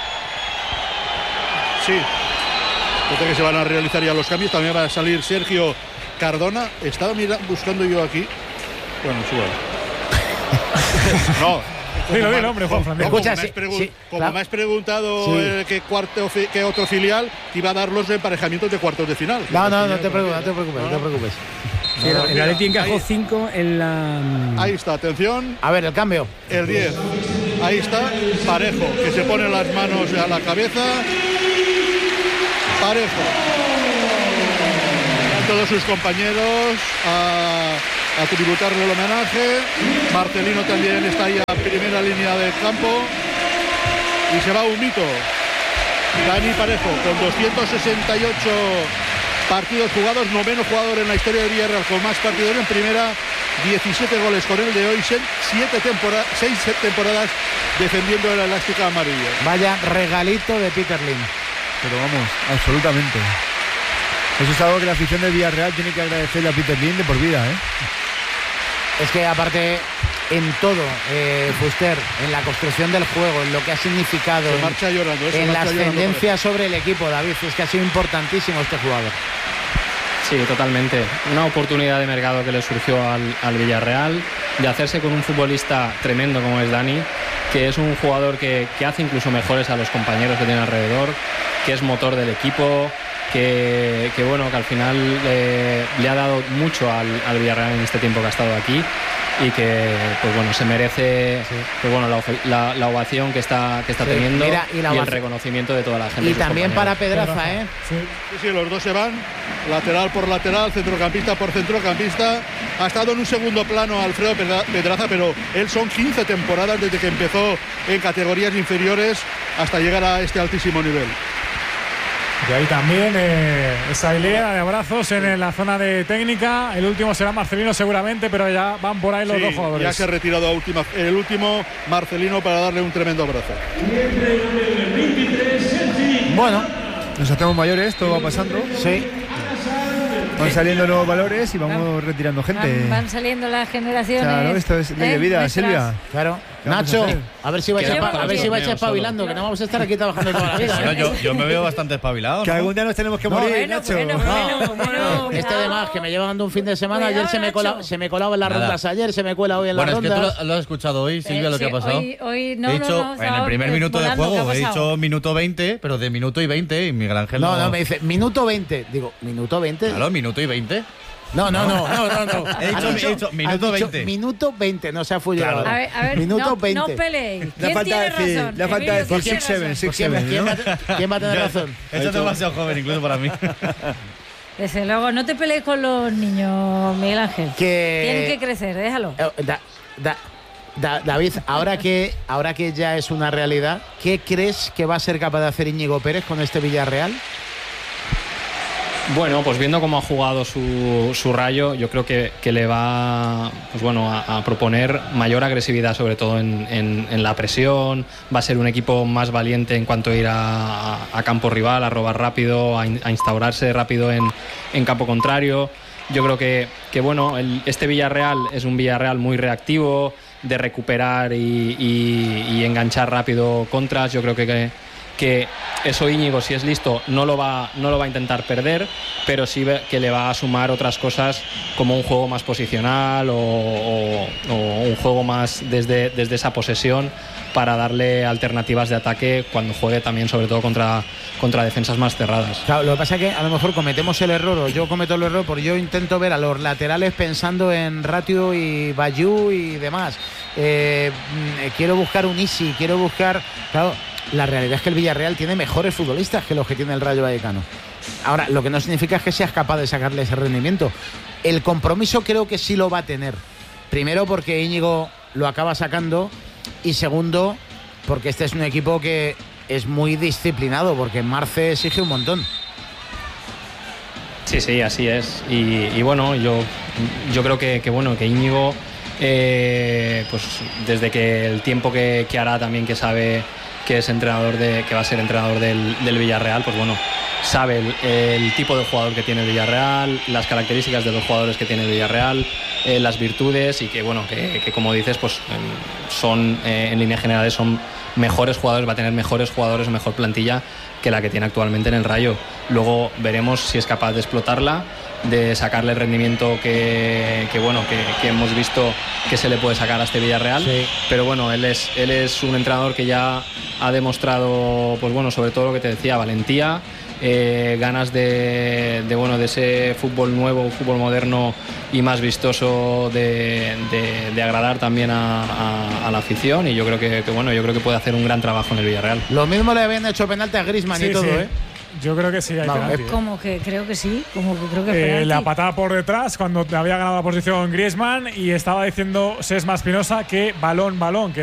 Sí. Parece que se van a realizar ya los cambios. También va a salir Sergio Cardona. Estaba mira, buscando yo aquí. Bueno, sí, vale. No. Dilo, dilo, hombre, Juan Fran. No, Escucha, como me has, pregun- sí, como claro. me has preguntado Sí. eh, qué, cuarto, fi- qué otro filial te iba a dar los emparejamientos de cuartos de final. No, no, no te preocupes, no te preocupes, no te preocupes. Sí, el- el Atleti encajó ahí, cinco en la. ahí está, atención. A ver, el cambio. El diez. Ahí está, Parejo, que se pone las manos a la cabeza. Parejo. A todos sus compañeros a, a tributarle el homenaje. Marcelino también está ahí a primera línea del campo. Y se va un mito. Dani Parejo, con doscientos sesenta y ocho partidos jugados, noveno jugador en la historia del Villarreal con más partidos en primera, diecisiete goles con el de hoy, siete temporadas, seis temporadas defendiendo el elástico amarillo. Vaya regalito de Peter Lim. Pero vamos, absolutamente. Eso es algo que la afición del Villarreal tiene que agradecerle a Peter Lim de por vida, ¿eh? Es que aparte en todo, eh, Fuster, en la construcción del juego, en lo que ha significado, Se en, marcha llorando, se en la marcha llorando, ascendencia sobre el equipo, David, es que ha sido importantísimo este jugador. Sí, totalmente. Una oportunidad de mercado que le surgió al, al Villarreal, de hacerse con un futbolista tremendo como es Dani, que es un jugador que, que hace incluso mejores a los compañeros que tiene alrededor, que es motor del equipo, que, que bueno, que al final eh, le ha dado mucho al, al Villarreal en este tiempo que ha estado aquí y que pues bueno se merece sí. pues bueno la, la, la ovación que está que está sí, teniendo mira, y, la y el reconocimiento de toda la gente. Y también para Pedraza, ¿eh? Sí. sí, sí, los dos se van, lateral por lateral, centrocampista por centrocampista. Ha estado en un segundo plano Alfredo Pedraza, pero él son quince temporadas desde que empezó en categorías inferiores hasta llegar a este altísimo nivel. Y ahí también eh, esa hilera de abrazos en la zona de técnica. El último será Marcelino seguramente, pero ya van por ahí los sí, dos jugadores. Ya se ha retirado a última, el último Marcelino para darle un tremendo abrazo. Bueno, nos hacemos mayores, todo va pasando. Sí. Van saliendo nuevos valores y vamos van, retirando gente. Van, van saliendo las generaciones. Claro, esto es ley ¿eh? de vida, nuestras. Silvia. Claro. Nacho, a, a ver si vais a, a ver si vais espabilando, que no vamos a estar aquí trabajando toda la vida. Bueno, yo, yo me veo bastante espabilado. Que ¿no? algún día nos tenemos que no, morir, bueno, Nacho. Bueno, bueno, bueno, bueno, este además que me llevan dando un fin de semana. Cuidado, ayer se me, cola, se me colaba en las Nada. rondas, ayer se me cuela hoy en bueno, las rondas. Bueno, es que tú lo, lo has escuchado hoy, Silvia, eh, lo que sí, ha pasado. Hoy, hoy no, he dicho, no, no, en el primer minuto de juego, he dicho minuto veinte, pero de minuto y veinte, y Miguel Ángel no. No, no, me dice minuto veinte. Digo, ¿minuto veinte? Claro, minuto y veinte. No, no, no, no, no, no. He dicho, dicho, he dicho minuto veinte. Minuto veinte, no se ha fullado. Claro. A ver, a ver, minuto no, veinte. No peleéis. ¿Quién falta tiene decir, razón? Le falta decir seis siete, seis siete. ¿Quién va a tener razón? Esto es demasiado joven, incluso para mí. Desde luego, no te pelees con los niños, Miguel Ángel. Que... Tienen que crecer, déjalo. Da, da, da, David, ahora que, ahora que ya es una realidad, ¿qué crees que va a ser capaz de hacer Íñigo Pérez con este Villarreal? Bueno, pues viendo cómo ha jugado su, su Rayo, yo creo que, que le va pues bueno, a, a proponer mayor agresividad, sobre todo en, en, en la presión. Va a ser un equipo más valiente en cuanto a ir a, a campo rival, a robar rápido, a, in, a instaurarse rápido en, en campo contrario. Yo creo que, que bueno, el, este Villarreal es un Villarreal muy reactivo, de recuperar y, y, y enganchar rápido contras. Yo creo que... que que eso Íñigo, si es listo, no lo va, no lo va a intentar perder, pero sí que le va a sumar otras cosas como un juego más posicional o, o, o un juego más desde, desde esa posesión para darle alternativas de ataque cuando juegue también, sobre todo contra, contra defensas más cerradas. Claro, lo que pasa es que a lo mejor cometemos el error, o yo cometo el error, porque yo intento ver a los laterales pensando en Ratio y Bayú y demás. Eh, quiero buscar un Isi, quiero buscar... Claro, la realidad es que el Villarreal tiene mejores futbolistas que los que tiene el Rayo Vallecano. Ahora, lo que no significa es que seas capaz de sacarle ese rendimiento. El compromiso creo que sí lo va a tener. Primero porque Íñigo lo acaba sacando y segundo porque este es un equipo que es muy disciplinado, porque Marce exige un montón. Sí, sí, así es. Y, y bueno, yo, yo creo que, que bueno, que Íñigo eh, pues desde que el tiempo que, que hará también, que sabe que es entrenador de, que va a ser entrenador del, del Villarreal, pues bueno, sabe el, el tipo de jugador que tiene el Villarreal, las características de los jugadores que tiene el Villarreal, eh, las virtudes, y que bueno, que, que como dices, pues son eh, en líneas generales son mejores jugadores, va a tener mejores jugadores, mejor plantilla que la que tiene actualmente en el Rayo. Luego veremos si es capaz de explotarla, de sacarle el rendimiento que, que bueno que, que hemos visto que se le puede sacar a este Villarreal. Sí. Pero bueno, él es él es un entrenador que ya ha demostrado, pues bueno, sobre todo lo que te decía, valentía, eh, ganas de, de bueno de ese fútbol nuevo, fútbol moderno y más vistoso, de, de, de agradar también a, a, a la afición, y yo creo que, que bueno yo creo que puede hacer un gran trabajo en el Villarreal. Lo mismo le habían hecho penalti a Griezmann sí, y todo, sí. ¿eh? Yo creo que sí hay Vamos, penalti. Como que creo que sí, como que creo que es eh, penalti. La patada por detrás cuando había ganado la posición Griezmann y estaba diciendo Sesma Espinosa que balón, balón, que